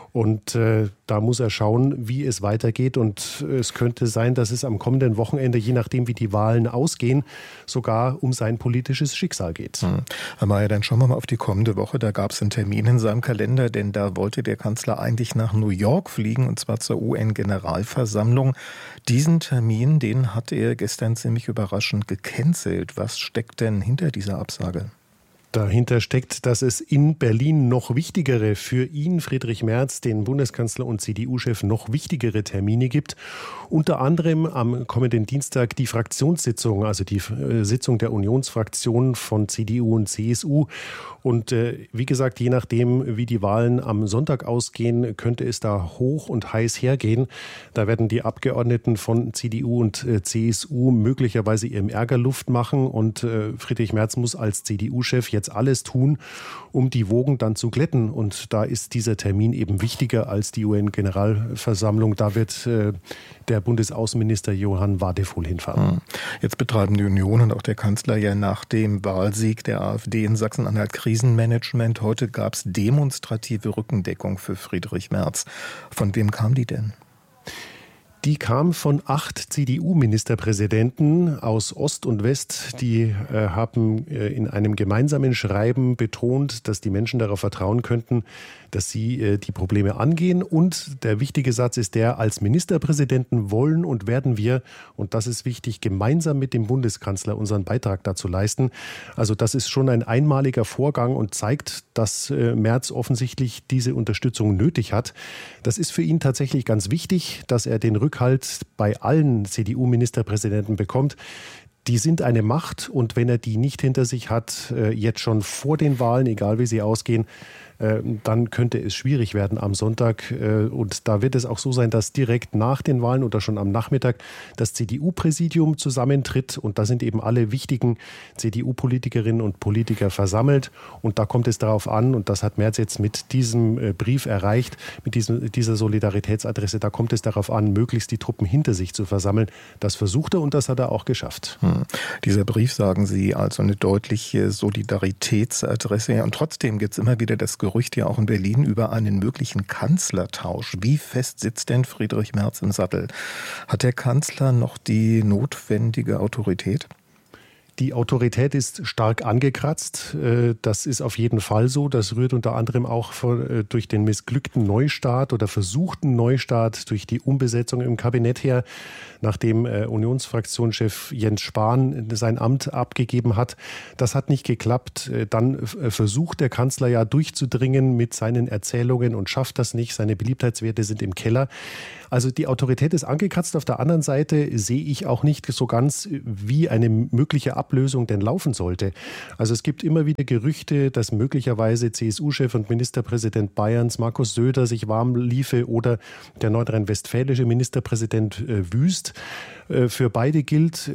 Speaker 19: Und da muss er schauen, wie es weitergeht. Und es könnte sein, dass es am kommenden Wochenende, je nachdem wie die Wahlen ausgehen, sogar um sein politisches Schicksal geht.
Speaker 16: Herr Mayer, dann schauen wir mal auf die kommende Woche. Da gab es einen Termin in seinem Kalender, denn da wollte der Kanzler eigentlich nach New York fliegen, und zwar zur UN-Generalversammlung. Diesen Termin, den hat er gestern ziemlich überraschend gecancelt. Was steckt denn hinter dieser Absage?
Speaker 19: Dahinter steckt, dass es in Berlin noch wichtigere, für ihn, Friedrich Merz, den Bundeskanzler und CDU-Chef, noch wichtigere Termine gibt. Unter anderem am kommenden Dienstag die Fraktionssitzung, also die Sitzung der Unionsfraktionen von CDU und CSU. Und wie gesagt, je nachdem, wie die Wahlen am Sonntag ausgehen, könnte es da hoch und heiß hergehen. Da werden die Abgeordneten von CDU und CSU möglicherweise ihrem Ärger Luft machen. Und Friedrich Merz muss als CDU-Chef jetzt alles tun, um die Wogen dann zu glätten. Und da ist dieser Termin eben wichtiger als die UN-Generalversammlung. Da wird der Bundesaußenminister Johann Wadephul hinfahren.
Speaker 16: Jetzt betreiben die Union und auch der Kanzler ja nach dem Wahlsieg der AfD in Sachsen-Anhalt Krisenmanagement. Heute gab es demonstrative Rückendeckung für Friedrich Merz. Von wem kam die denn?
Speaker 19: Die kam von 8 CDU-Ministerpräsidenten aus Ost und West. Die haben in einem gemeinsamen Schreiben betont, dass die Menschen darauf vertrauen könnten, dass sie die Probleme angehen. Und der wichtige Satz ist der: Als Ministerpräsidenten wollen und werden wir, und das ist wichtig, gemeinsam mit dem Bundeskanzler unseren Beitrag dazu leisten. Also das ist schon ein einmaliger Vorgang und zeigt, dass Merz offensichtlich diese Unterstützung nötig hat. Das ist für ihn tatsächlich ganz wichtig, dass er den Rückhalt bei allen CDU-Ministerpräsidenten bekommt. Die sind eine Macht, und wenn er die nicht hinter sich hat, jetzt schon vor den Wahlen, egal wie sie ausgehen, dann könnte es schwierig werden am Sonntag. Und da wird es auch so sein, dass direkt nach den Wahlen oder schon am Nachmittag das CDU-Präsidium zusammentritt. Und da sind eben alle wichtigen CDU-Politikerinnen und Politiker versammelt. Und da kommt es darauf an, und das hat Merz jetzt mit diesem Brief erreicht, mit dieser Solidaritätsadresse, da kommt es darauf an, möglichst die Truppen hinter sich zu versammeln. Das versucht er, und das hat er auch geschafft.
Speaker 16: Dieser Brief, sagen Sie, also eine deutliche Solidaritätsadresse. Und trotzdem gibt es immer wieder das Gerücht ja auch in Berlin über einen möglichen Kanzlertausch. Wie fest sitzt denn Friedrich Merz im Sattel? Hat der Kanzler noch die notwendige Autorität?
Speaker 19: Die Autorität ist stark angekratzt. Das ist auf jeden Fall so. Das rührt unter anderem auch durch den missglückten Neustart oder versuchten Neustart, durch die Umbesetzung im Kabinett her, nachdem Unionsfraktionschef Jens Spahn sein Amt abgegeben hat. Das hat nicht geklappt. Dann versucht der Kanzler ja durchzudringen mit seinen Erzählungen und schafft das nicht. Seine Beliebtheitswerte sind im Keller. Also die Autorität ist angekratzt. Auf der anderen Seite sehe ich auch nicht so ganz, wie eine mögliche Ablösung denn laufen sollte. Also es gibt immer wieder Gerüchte, dass möglicherweise CSU-Chef und Ministerpräsident Bayerns Markus Söder sich warm liefe oder der nordrhein-westfälische Ministerpräsident Wüst. Für beide gilt,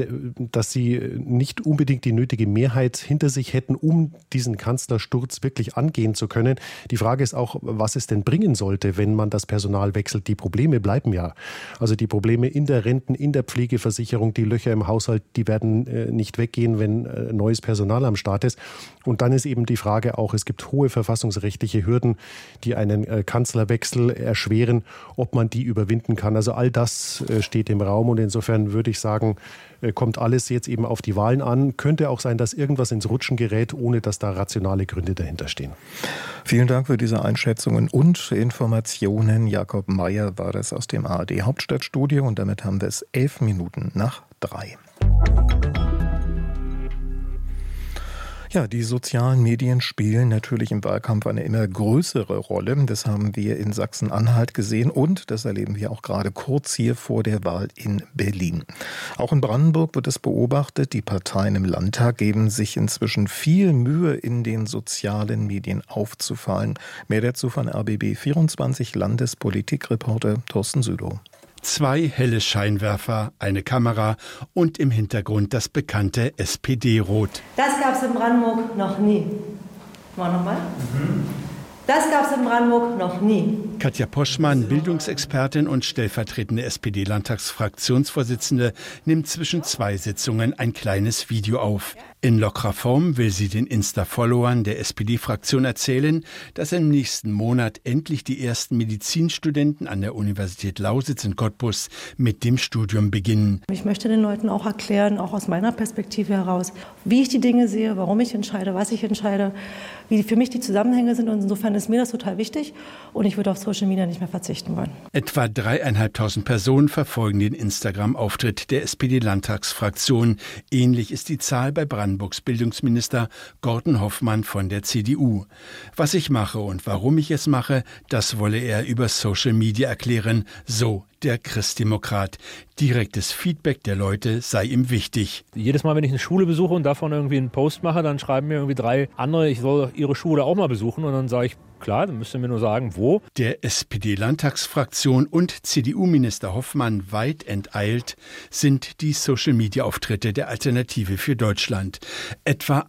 Speaker 19: dass sie nicht unbedingt die nötige Mehrheit hinter sich hätten, um diesen Kanzlersturz wirklich angehen zu können. Die Frage ist auch, was es denn bringen sollte, wenn man das Personal wechselt. Die Probleme bleiben ja. Also die Probleme in der Renten-, in der Pflegeversicherung, die Löcher im Haushalt, die werden nicht weggehen, wenn neues Personal am Start ist. Und dann ist eben die Frage auch, es gibt hohe verfassungsrechtliche Hürden, die einen Kanzlerwechsel erschweren, ob man die überwinden kann. Also all das steht im Raum, und insofern würde ich sagen, kommt alles jetzt eben auf die Wahlen an. Könnte auch sein, dass irgendwas ins Rutschen gerät, ohne dass da rationale Gründe dahinter stehen.
Speaker 16: Vielen Dank für diese Einschätzungen und Informationen. Jakob Mayer war das aus dem ARD Hauptstadtstudio, und damit haben wir es 11 Minuten nach 3. Ja, die sozialen Medien spielen natürlich im Wahlkampf eine immer größere Rolle. Das haben wir in Sachsen-Anhalt gesehen, und das erleben wir auch gerade kurz hier vor der Wahl in Berlin. Auch in Brandenburg wird es beobachtet. Die Parteien im Landtag geben sich inzwischen viel Mühe, in den sozialen Medien aufzufallen. Mehr dazu von RBB24 Landespolitikreporter Thorsten Südow.
Speaker 2: 2 helle Scheinwerfer, eine Kamera und im Hintergrund das bekannte SPD-Rot.
Speaker 20: Das gab es in Brandenburg noch nie. Mal nochmal. Das gab es in Brandenburg noch nie.
Speaker 2: Katja Poschmann, Bildungsexpertin und stellvertretende SPD-Landtagsfraktionsvorsitzende, nimmt zwischen 2 Sitzungen ein kleines Video auf. In lockerer Form will sie den Insta-Followern der SPD-Fraktion erzählen, dass im nächsten Monat endlich die ersten Medizinstudenten an der Universität Lausitz in Cottbus mit dem Studium beginnen.
Speaker 20: Ich möchte den Leuten auch erklären, auch aus meiner Perspektive heraus, wie ich die Dinge sehe, warum ich entscheide, was ich entscheide, wie für mich die Zusammenhänge sind. Und insofern ist mir das total wichtig und ich würde auf Social Media nicht mehr verzichten wollen.
Speaker 2: Etwa 3.500 Personen verfolgen den Instagram-Auftritt der SPD-Landtagsfraktion. Ähnlich ist die Zahl bei Brandenburgs Bildungsminister Gordon Hoffmann von der CDU. Was ich mache und warum ich es mache, das wolle er über Social Media erklären, so der Christdemokrat. Direktes Feedback der Leute sei ihm wichtig.
Speaker 21: Jedes Mal, wenn ich eine Schule besuche und davon irgendwie einen Post mache, dann schreiben mir irgendwie 3 andere, ich soll ihre Schule auch mal besuchen. Und dann sage ich, klar, dann müsst ihr mir nur sagen, wo.
Speaker 2: Der SPD-Landtagsfraktion und CDU-Minister Hoffmann weit enteilt sind die Social-Media-Auftritte der Alternative für Deutschland. Etwa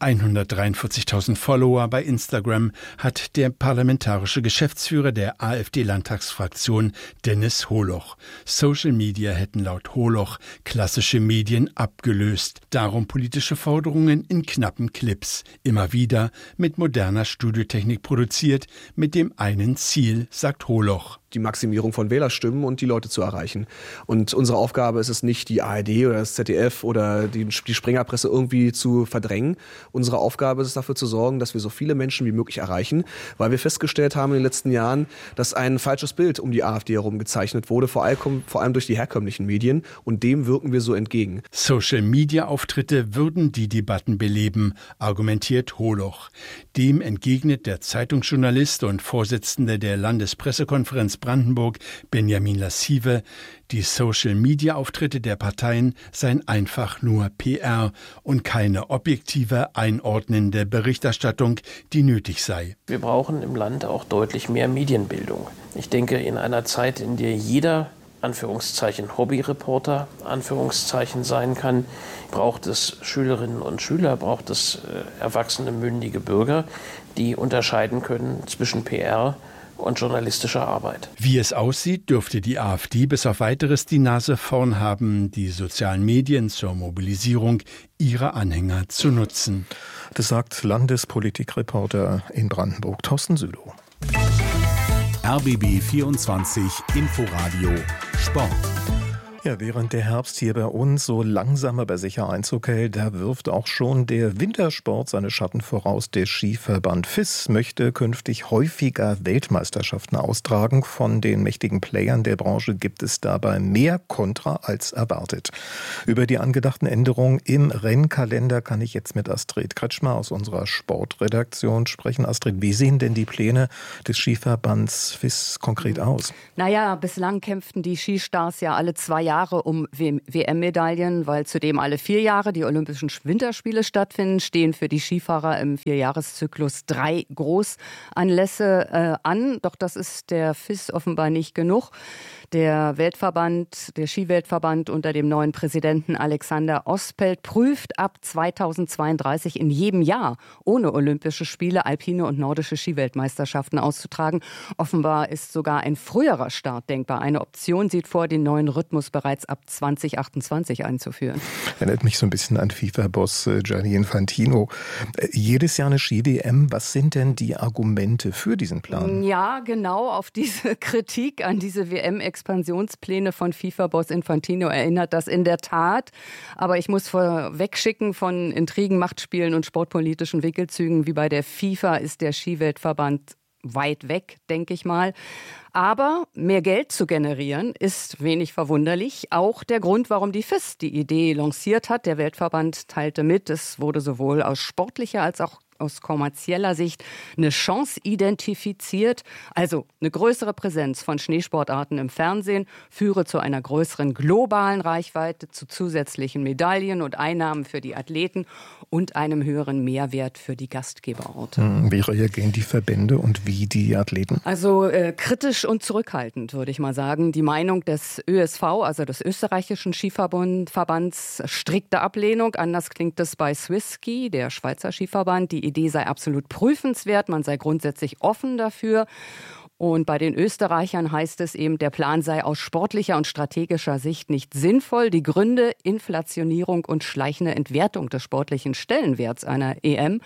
Speaker 2: 143.000 Follower bei Instagram hat der parlamentarische Geschäftsführer der AfD-Landtagsfraktion Dennis Holoch. Social Media hätten laut Holoch klassische Medien abgelöst. Darum politische Forderungen in knappen Clips. Immer wieder mit moderner Studiotechnik produziert, mit dem einen Ziel, sagt Holoch.
Speaker 22: Die Maximierung von Wählerstimmen und die Leute zu erreichen. Und unsere Aufgabe ist es nicht, die ARD oder das ZDF oder die Springerpresse irgendwie zu verdrängen. Unsere Aufgabe ist es, dafür zu sorgen, dass wir so viele Menschen wie möglich erreichen, weil wir festgestellt haben in den letzten Jahren, dass ein falsches Bild um die AfD herum gezeichnet wurde, vor allem durch die herkömmlichen Medien, und dem wirken wir so entgegen.
Speaker 2: Social-Media-Auftritte würden die Debatten beleben, argumentiert Holoch. Dem entgegnet der Zeitungsjournalist und Vorsitzende der Landespressekonferenz Brandenburg, Benjamin Lassive, die Social-Media-Auftritte der Parteien seien einfach nur PR und keine objektive, einordnende Berichterstattung, die nötig sei.
Speaker 23: Wir brauchen im Land auch deutlich mehr Medienbildung. Ich denke, in einer Zeit, in der jeder Anführungszeichen Hobbyreporter Anführungszeichen sein kann, braucht es Schülerinnen und Schüler, braucht es erwachsene, mündige Bürger, die unterscheiden können zwischen PR und journalistischer Arbeit.
Speaker 2: Wie es aussieht, dürfte die AfD bis auf Weiteres die Nase vorn haben, die sozialen Medien zur Mobilisierung ihrer Anhänger zu nutzen.
Speaker 16: Das sagt Landespolitikreporter in Brandenburg Thorsten Südow.
Speaker 24: RBB 24 Inforadio Sport.
Speaker 16: Ja, während der Herbst hier bei uns so langsam aber sicher Einzug hält, da wirft auch schon der Wintersport seine Schatten voraus. Der Skiverband FIS möchte künftig häufiger Weltmeisterschaften austragen. Von den mächtigen Playern der Branche gibt es dabei mehr Kontra als erwartet. Über die angedachten Änderungen im Rennkalender kann ich jetzt mit Astrid Kretschmer aus unserer Sportredaktion sprechen. Astrid, wie sehen denn die Pläne des Skiverbands FIS konkret aus?
Speaker 25: Naja, bislang kämpften die Skistars ja alle 2 Jahre um WM-Medaillen, weil zudem alle 4 Jahre die Olympischen Winterspiele stattfinden, stehen für die Skifahrer im 4-Jahres-Zyklus 3 Großanlässe an. Doch das ist der FIS offenbar nicht genug. Der Skiweltverband unter dem neuen Präsidenten Alexander Ospelt prüft ab 2032 in jedem Jahr ohne Olympische Spiele alpine und nordische Skiweltmeisterschaften auszutragen. Offenbar ist sogar ein früherer Start denkbar. Eine Option sieht vor, den neuen Rhythmus bereits ab 2028 einzuführen.
Speaker 16: Erinnert mich so ein bisschen an FIFA-Boss Gianni Infantino. Jedes Jahr eine Ski-WM. Was sind denn die Argumente für diesen Plan?
Speaker 25: Ja, genau auf diese Kritik an diese WM-Expansionspläne von FIFA-Boss Infantino erinnert das in der Tat. Aber ich muss vorwegschicken, von Intrigen, Machtspielen und sportpolitischen Wickelzügen wie bei der FIFA ist der Skiweltverband weit weg, denke ich mal. Aber mehr Geld zu generieren ist wenig verwunderlich. Auch der Grund, warum die FIS die Idee lanciert hat. Der Weltverband teilte mit, es wurde sowohl aus sportlicher als auch aus kommerzieller Sicht eine Chance identifiziert. Also eine größere Präsenz von Schneesportarten im Fernsehen führe zu einer größeren globalen Reichweite, zu zusätzlichen Medaillen und Einnahmen für die Athleten und einem höheren Mehrwert für die Gastgeberorte.
Speaker 16: Wie reagieren die Verbände und wie die Athleten?
Speaker 25: Also kritisch und zurückhaltend, würde ich mal sagen. Die Meinung des ÖSV, also des österreichischen Skiverbands, strikte Ablehnung. Anders klingt es bei Swisski, der Schweizer Skiverband. Die Idee sei absolut prüfenswert, man sei grundsätzlich offen dafür. Und bei den Österreichern heißt es eben, der Plan sei aus sportlicher und strategischer Sicht nicht sinnvoll. Die Gründe: Inflationierung und schleichende Entwertung des sportlichen Stellenwerts einer WM.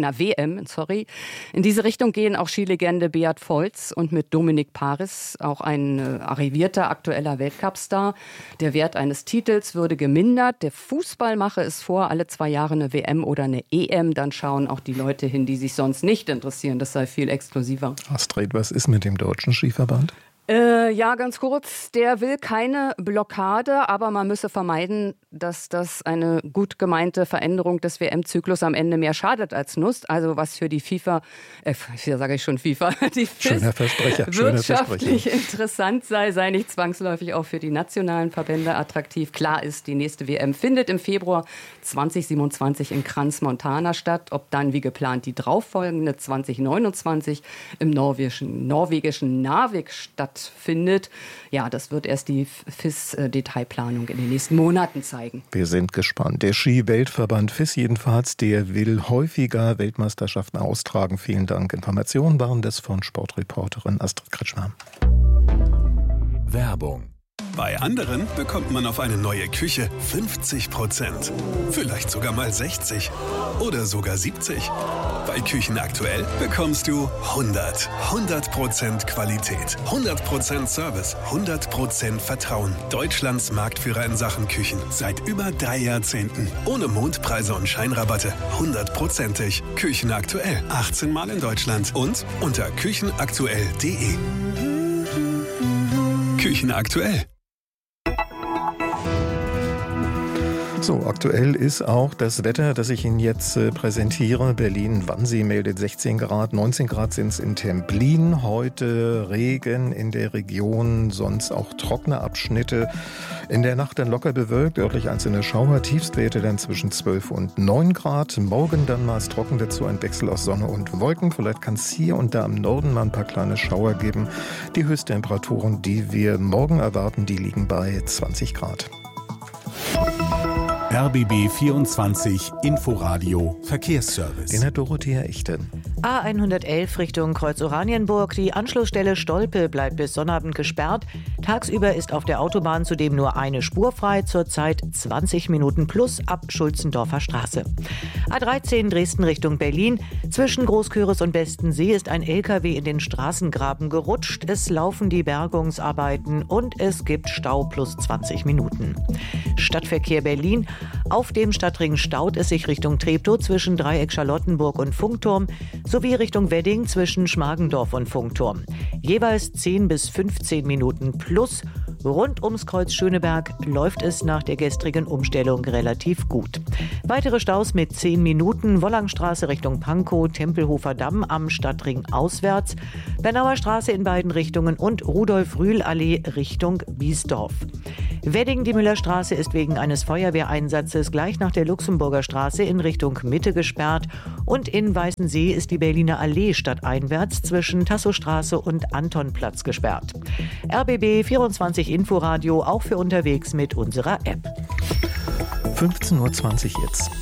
Speaker 25: In diese Richtung gehen auch Skilegende Beat Feuz und mit Dominic Paris, auch ein arrivierter aktueller Weltcupstar. Der Wert eines Titels würde gemindert. Der Fußball mache es vor, alle 2 Jahre eine WM oder eine EM. Dann schauen auch die Leute hin, die sich sonst nicht interessieren. Das sei viel exklusiver.
Speaker 16: Astrid, was ist mit dem Deutschen Skiverband?
Speaker 25: Ja, ganz kurz. Der will keine Blockade, aber man müsse vermeiden, dass das eine gut gemeinte Veränderung des WM-Zyklus am Ende mehr schadet als nutzt. Also was für die FIFA, die FIS wirtschaftlich interessant sei nicht zwangsläufig auch für die nationalen Verbände attraktiv. Klar ist, die nächste WM findet im Februar 2027 in Crans-Montana statt. Ob dann wie geplant die darauffolgende 2029 im norwegischen Narvik stattfindet, ja, das wird erst die FIS-Detailplanung in den nächsten Monaten zeigen.
Speaker 16: Wir sind gespannt. Der Ski-Weltverband FIS jedenfalls, der will häufiger Weltmeisterschaften austragen. Vielen Dank. Informationen waren das von Sportreporterin Astrid Kretschmer.
Speaker 4: Werbung. Bei anderen bekommt man auf eine neue Küche 50%. Vielleicht sogar mal 60% oder sogar 70%. Bei Küchen aktuell bekommst du 100% Qualität, 100% Service, 100% Vertrauen. Deutschlands Marktführer in Sachen Küchen seit über 3 Jahrzehnten. Ohne Mondpreise und Scheinrabatte, 100%ig. Küchen aktuell, 18 Mal in Deutschland und unter küchenaktuell.de. Küchen aktuell.
Speaker 16: So, aktuell ist auch das Wetter, das ich Ihnen jetzt präsentiere. Berlin-Wannsee meldet 16 Grad, 19 Grad sind es in Templin. Heute Regen in der Region, sonst auch trockene Abschnitte. In der Nacht dann locker bewölkt, örtlich einzelne Schauer, Tiefstwerte dann zwischen 12 und 9 Grad. Morgen dann meist trocken, dazu ein Wechsel aus Sonne und Wolken. Vielleicht kann es hier und da im Norden mal ein paar kleine Schauer geben. Die Höchsttemperaturen, die wir morgen erwarten, die liegen bei 20 Grad.
Speaker 24: RBB 24 Inforadio Verkehrsservice.
Speaker 16: In der Dorothea Echte.
Speaker 3: A111 Richtung Kreuz-Oranienburg. Die Anschlussstelle Stolpe bleibt bis Sonnabend gesperrt. Tagsüber ist auf der Autobahn zudem nur eine Spur frei. Zurzeit 20 Minuten plus ab Schulzendorfer Straße. A13 Dresden Richtung Berlin. Zwischen Großküritz und Bestensee ist ein LKW in den Straßengraben gerutscht. Es laufen die Bergungsarbeiten und es gibt Stau plus 20 Minuten. Stadtverkehr Berlin. Auf dem Stadtring staut es sich Richtung Treptow zwischen Dreieck Charlottenburg und Funkturm sowie Richtung Wedding zwischen Schmargendorf und Funkturm. Jeweils 10 bis 15 Minuten plus. Rund ums Kreuz Schöneberg läuft es nach der gestrigen Umstellung relativ gut. Weitere Staus mit 10 Minuten. Wollangstraße Richtung Pankow, Tempelhofer Damm am Stadtring auswärts, Bernauer Straße in beiden Richtungen und Rudolf-Rühl-Allee Richtung Biesdorf. Wedding, die Müllerstraße, ist wegen eines Feuerwehreinsatzes gleich nach der Luxemburger Straße in Richtung Mitte gesperrt und in Weißensee ist die Berliner Allee stadteinwärts zwischen Tassowstraße und Antonplatz gesperrt. RBB 24 Inforadio auch für unterwegs mit unserer App.
Speaker 16: 15:20 Uhr jetzt.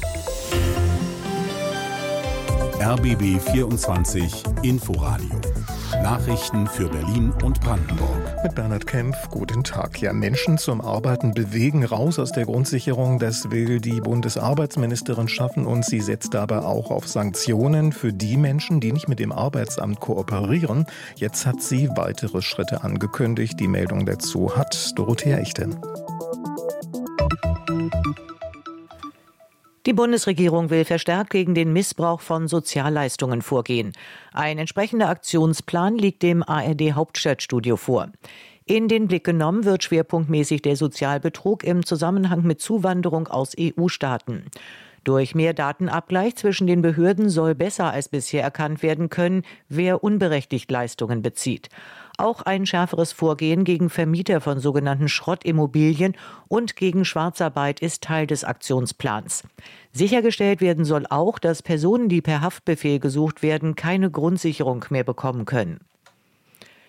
Speaker 24: RBB 24 Inforadio. Nachrichten für Berlin und Brandenburg.
Speaker 16: Mit Bernhard Kempf, guten Tag. Ja, Menschen zum Arbeiten bewegen, raus aus der Grundsicherung. Das will die Bundesarbeitsministerin schaffen und sie setzt dabei auch auf Sanktionen für die Menschen, die nicht mit dem Arbeitsamt kooperieren. Jetzt hat sie weitere Schritte angekündigt. Die Meldung dazu hat Dorothea Echte.
Speaker 3: Die Bundesregierung will verstärkt gegen den Missbrauch von Sozialleistungen vorgehen. Ein entsprechender Aktionsplan liegt dem ARD-Hauptstadtstudio vor. In den Blick genommen wird schwerpunktmäßig der Sozialbetrug im Zusammenhang mit Zuwanderung aus EU-Staaten. Durch mehr Datenabgleich zwischen den Behörden soll besser als bisher erkannt werden können, wer unberechtigt Leistungen bezieht. Auch ein schärferes Vorgehen gegen Vermieter von sogenannten Schrottimmobilien und gegen Schwarzarbeit ist Teil des Aktionsplans. Sichergestellt werden soll auch, dass Personen, die per Haftbefehl gesucht werden, keine Grundsicherung mehr bekommen können.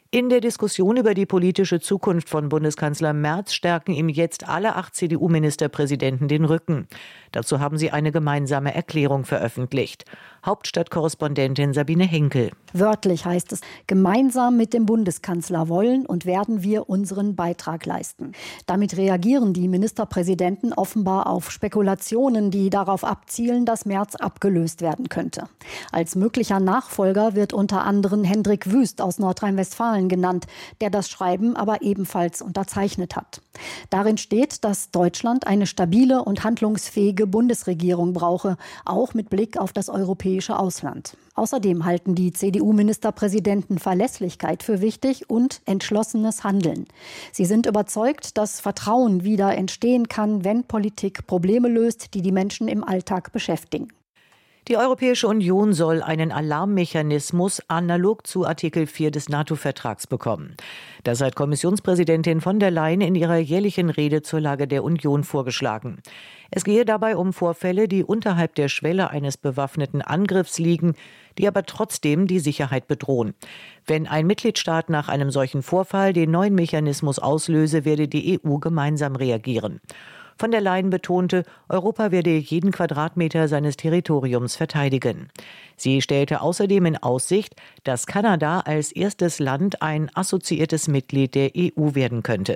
Speaker 3: In der Diskussion über die politische Zukunft von Bundeskanzler Merz stärken ihm jetzt alle 8 CDU-Ministerpräsidenten den Rücken. Dazu haben sie eine gemeinsame Erklärung veröffentlicht. Hauptstadtkorrespondentin Sabine Henkel.
Speaker 5: Wörtlich heißt es, gemeinsam mit dem Bundeskanzler wollen und werden wir unseren Beitrag leisten. Damit reagieren die Ministerpräsidenten offenbar auf Spekulationen, die darauf abzielen, dass Merz abgelöst werden könnte. Als möglicher Nachfolger wird unter anderem Hendrik Wüst aus Nordrhein-Westfalen genannt, der das Schreiben aber ebenfalls unterzeichnet hat. Darin steht, dass Deutschland eine stabile und handlungsfähige Bundesregierung brauche, auch mit Blick auf das europäische Ausland. Außerdem halten die CDU-Ministerpräsidenten Verlässlichkeit für wichtig und entschlossenes Handeln. Sie sind überzeugt, dass Vertrauen wieder entstehen kann, wenn Politik Probleme löst, die die Menschen im Alltag beschäftigen.
Speaker 3: Die Europäische Union soll einen Alarmmechanismus analog zu Artikel 4 des NATO-Vertrags bekommen. Das hat Kommissionspräsidentin von der Leyen in ihrer jährlichen Rede zur Lage der Union vorgeschlagen. Es gehe dabei um Vorfälle, die unterhalb der Schwelle eines bewaffneten Angriffs liegen, die aber trotzdem die Sicherheit bedrohen. Wenn ein Mitgliedstaat nach einem solchen Vorfall den neuen Mechanismus auslöse, werde die EU gemeinsam reagieren. Von der Leyen betonte, Europa werde jeden Quadratmeter seines Territoriums verteidigen. Sie stellte außerdem in Aussicht, dass Kanada als erstes Land ein assoziiertes Mitglied der EU werden könnte.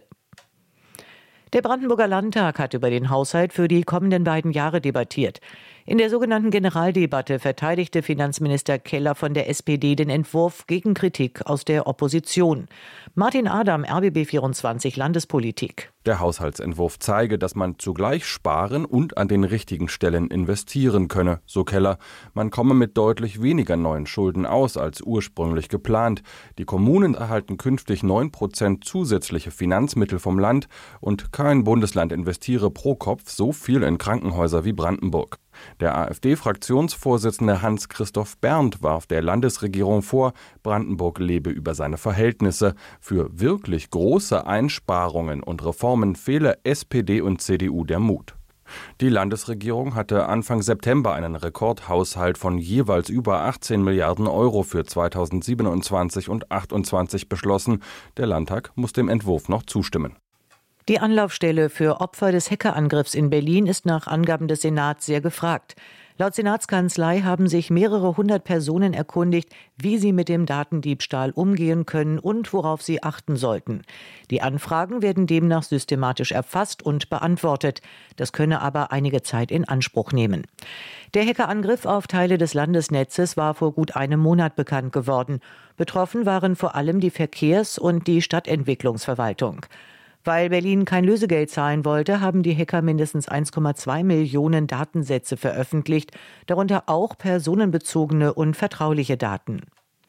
Speaker 3: Der Brandenburger Landtag hat über den Haushalt für die kommenden beiden Jahre debattiert. In der sogenannten Generaldebatte verteidigte Finanzminister Keller von der SPD den Entwurf gegen Kritik aus der Opposition. Martin Adam, RBB 24 Landespolitik.
Speaker 6: Der Haushaltsentwurf zeige, dass man zugleich sparen und an den richtigen Stellen investieren könne, so Keller. Man komme mit deutlich weniger neuen Schulden aus als ursprünglich geplant. Die Kommunen erhalten künftig 9% zusätzliche Finanzmittel vom Land und kein Bundesland investiere pro Kopf so viel in Krankenhäuser wie Brandenburg. Der AfD-Fraktionsvorsitzende Hans-Christoph Berndt warf der Landesregierung vor, Brandenburg lebe über seine Verhältnisse. Für wirklich große Einsparungen und Reformen fehle SPD und CDU der Mut. Die Landesregierung hatte Anfang September einen Rekordhaushalt von jeweils über 18 Milliarden Euro für 2027 und 2028 beschlossen. Der Landtag muss dem Entwurf noch zustimmen.
Speaker 3: Die Anlaufstelle für Opfer des Hackerangriffs in Berlin ist nach Angaben des Senats sehr gefragt. Laut Senatskanzlei haben sich mehrere hundert Personen erkundigt, wie sie mit dem Datendiebstahl umgehen können und worauf sie achten sollten. Die Anfragen werden demnach systematisch erfasst und beantwortet. Das könne aber einige Zeit in Anspruch nehmen. Der Hackerangriff auf Teile des Landesnetzes war vor gut einem Monat bekannt geworden. Betroffen waren vor allem die Verkehrs- und die Stadtentwicklungsverwaltung. Weil Berlin kein Lösegeld zahlen wollte, haben die Hacker mindestens 1,2 Millionen Datensätze veröffentlicht, darunter auch personenbezogene und vertrauliche Daten.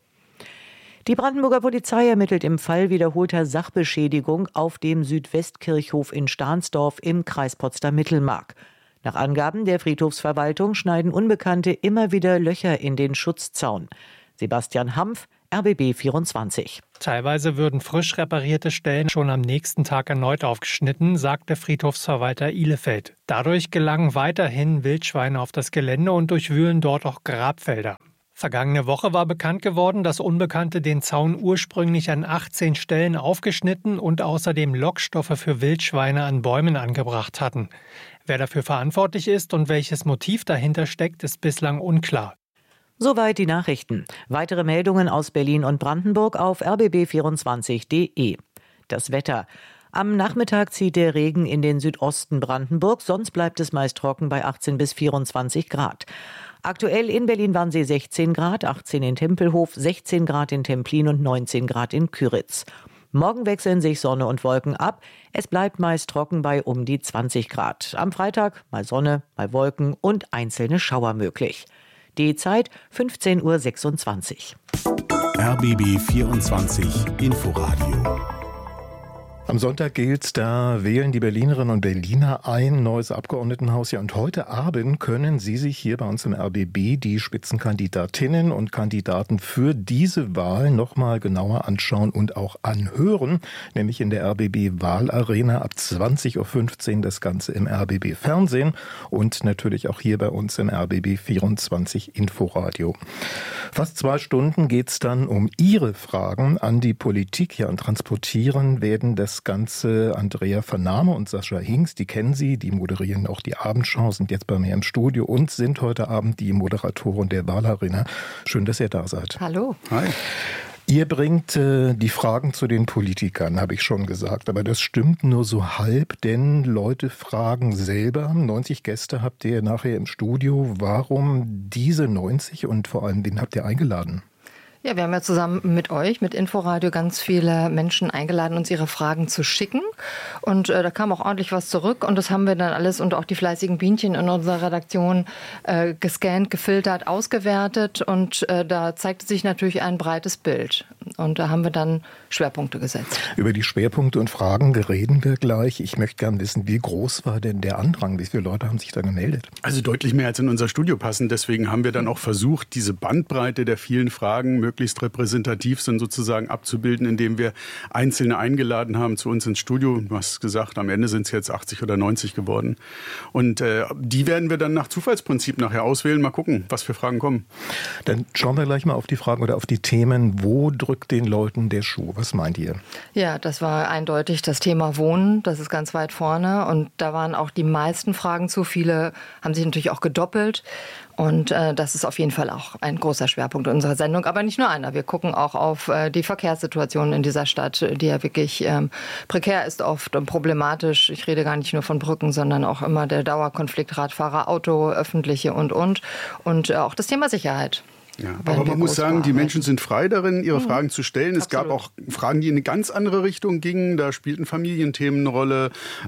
Speaker 3: Die Brandenburger Polizei ermittelt im Fall wiederholter Sachbeschädigung auf dem Südwestkirchhof in Stahnsdorf im Kreis Potsdam-Mittelmark. Nach Angaben der Friedhofsverwaltung schneiden Unbekannte immer wieder Löcher in den Schutzzaun. Sebastian Hampf, RBB 24.
Speaker 7: Teilweise würden frisch reparierte Stellen schon am nächsten Tag erneut aufgeschnitten, sagte Friedhofsverwalter Ihlefeld. Dadurch gelangen weiterhin Wildschweine auf das Gelände und durchwühlen dort auch Grabfelder. Vergangene Woche war bekannt geworden, dass Unbekannte den Zaun ursprünglich an 18 Stellen aufgeschnitten und außerdem Lockstoffe für Wildschweine an Bäumen angebracht hatten. Wer dafür verantwortlich ist und welches Motiv dahinter steckt, ist bislang unklar.
Speaker 3: Soweit die Nachrichten. Weitere Meldungen aus Berlin und Brandenburg auf rbb24.de. Das Wetter. Am Nachmittag zieht der Regen in den Südosten Brandenburgs, sonst bleibt es meist trocken bei 18 bis 24 Grad. Aktuell in Berlin-Wannsee 16 Grad, 18 in Tempelhof, 16 Grad in Templin und 19 Grad in Kyritz. Morgen wechseln sich Sonne und Wolken ab. Es bleibt meist trocken bei um die 20 Grad. Am Freitag mal Sonne, mal Wolken und einzelne Schauer möglich. Die Zeit 15:26 Uhr.
Speaker 24: RBB 24 Inforadio
Speaker 16: Am Sonntag gilt, da wählen die Berlinerinnen und Berliner ein neues Abgeordnetenhaus. Ja, und heute Abend können Sie sich hier bei uns im RBB die Spitzenkandidatinnen und Kandidaten für diese Wahl noch mal genauer anschauen und auch anhören, nämlich in der RBB Wahlarena ab 20:15 Uhr, das Ganze im RBB Fernsehen und natürlich auch hier bei uns im RBB 24 Inforadio. Fast 2 Stunden geht's dann um Ihre Fragen an die Politik. Ja, und transportieren werden das Ganze Andrea Vernahme und Sascha Hinks, die kennen Sie, die moderieren auch die Abendschau, sind jetzt bei mir im Studio und sind heute Abend die Moderatoren der Wahlarena. Schön, dass ihr da seid.
Speaker 25: Hallo.
Speaker 16: Hi. Ihr bringt die Fragen zu den Politikern, habe ich schon gesagt. Aber das stimmt nur so halb, denn Leute fragen selber. 90 Gäste habt ihr nachher im Studio. Warum diese 90 und vor allem, wen habt ihr eingeladen?
Speaker 10: Ja, wir haben ja zusammen mit euch, mit Inforadio, ganz viele Menschen eingeladen, uns ihre Fragen zu schicken. Und da kam auch ordentlich was zurück. Und das haben wir dann alles und auch die fleißigen Bienchen in unserer Redaktion gescannt, gefiltert, ausgewertet. Und da zeigte sich natürlich ein breites Bild. Und da haben wir dann Schwerpunkte gesetzt.
Speaker 16: Über die Schwerpunkte und Fragen reden wir gleich. Ich möchte gerne wissen, wie groß war denn der Andrang? Wie viele Leute haben sich da gemeldet?
Speaker 2: Also deutlich mehr als in unser Studio passen. Deswegen haben wir dann auch versucht, diese Bandbreite der vielen Fragen möglichst repräsentativ sind sozusagen abzubilden, indem wir Einzelne eingeladen haben zu uns ins Studio. Du hast gesagt, am Ende sind es jetzt 80 oder 90 geworden. Und die werden wir dann nach Zufallsprinzip nachher auswählen. Mal gucken, was für Fragen kommen.
Speaker 16: Dann schauen wir gleich mal auf die Fragen oder auf die Themen. Wo drückt den Leuten der Schuh? Was meint ihr?
Speaker 10: Ja, das war eindeutig das Thema Wohnen. Das ist ganz weit vorne. Und da waren auch die meisten Fragen zu. Viele haben sich natürlich auch gedoppelt. Und das ist auf jeden Fall auch ein großer Schwerpunkt unserer Sendung. Aber nicht nur einer. Wir gucken auch auf die Verkehrssituation in dieser Stadt, die ja wirklich prekär ist, oft und problematisch. Ich rede gar nicht nur von Brücken, sondern auch immer der Dauerkonflikt Radfahrer, Auto, öffentliche und. Und auch das Thema Sicherheit.
Speaker 2: Ja, aber man muss sagen, die Menschen sind frei darin, ihre Fragen zu stellen. Es gab auch Fragen, die in eine ganz andere Richtung gingen. Da spielten Familienthemen eine Rolle.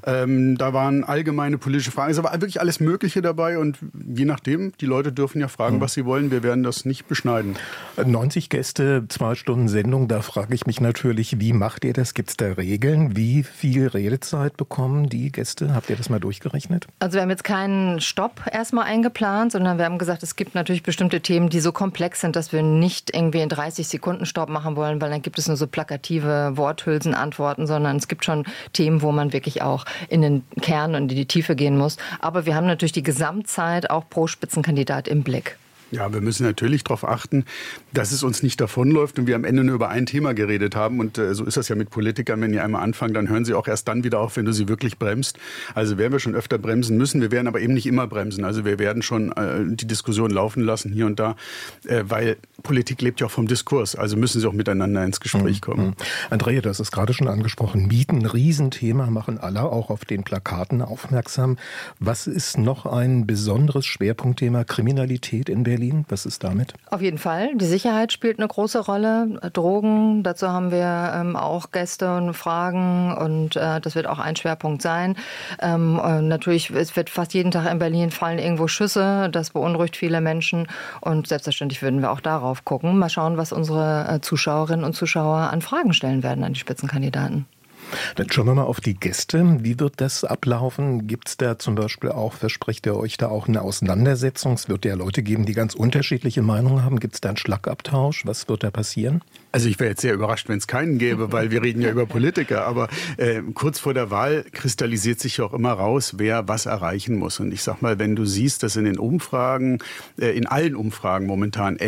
Speaker 2: Da waren allgemeine politische Fragen. Es war wirklich alles Mögliche dabei. Und je nachdem, die Leute dürfen ja fragen, was sie wollen. Wir werden das nicht beschneiden.
Speaker 16: 90 Gäste, 2 Stunden Sendung. Da frage ich mich natürlich, wie macht ihr das? Gibt es da Regeln? Wie viel Redezeit bekommen die Gäste? Habt ihr das mal durchgerechnet?
Speaker 10: Also wir haben jetzt keinen Stopp erstmal eingeplant, sondern wir haben gesagt, es gibt natürlich bestimmte Themen, die so komplex sind, dass wir nicht irgendwie in 30 Sekunden Stopp machen wollen, weil dann gibt es nur so plakative Worthülsenantworten, sondern es gibt schon Themen, wo man wirklich auch in den Kern und in die Tiefe gehen muss. Aber wir haben natürlich die Gesamtzeit auch pro Spitzenkandidat im Blick.
Speaker 2: Ja, wir müssen natürlich darauf achten, dass es uns nicht davonläuft und wir am Ende nur über ein Thema geredet haben. Und so ist das ja mit Politikern, wenn die einmal anfangen, dann hören sie auch erst dann wieder auf, wenn du sie wirklich bremst. Also werden wir schon öfter bremsen müssen. Wir werden aber eben nicht immer bremsen. Also wir werden schon die Diskussion laufen lassen hier und da, weil Politik lebt ja auch vom Diskurs. Also müssen sie auch miteinander ins Gespräch kommen.
Speaker 16: Andrea, das ist gerade schon angesprochen. Mieten, Riesenthema, machen alle auch auf den Plakaten aufmerksam. Was ist noch ein besonderes Schwerpunktthema? Kriminalität in Berlin? Was ist damit?
Speaker 10: Auf jeden Fall. Die Sicherheit spielt eine große Rolle. Drogen, dazu haben wir auch Gäste und Fragen und das wird auch ein Schwerpunkt sein. Natürlich, es wird fast jeden Tag in Berlin fallen irgendwo Schüsse. Das beunruhigt viele Menschen und selbstverständlich würden wir auch darauf gucken. Mal schauen, was unsere Zuschauerinnen und Zuschauer an Fragen stellen werden an die Spitzenkandidaten.
Speaker 16: Dann schauen wir mal auf die Gäste. Wie wird das ablaufen? Gibt es da zum Beispiel auch, verspricht ihr euch da auch eine Auseinandersetzung? Es wird ja Leute geben, die ganz unterschiedliche Meinungen haben. Gibt es da einen Schlagabtausch? Was wird da passieren?
Speaker 2: Also ich wäre jetzt sehr überrascht, wenn es keinen gäbe, weil wir reden ja über Politiker. Aber kurz vor der Wahl kristallisiert sich ja auch immer raus, wer was erreichen muss. Und ich sag mal, wenn du siehst, dass in den Umfragen, in allen Umfragen momentan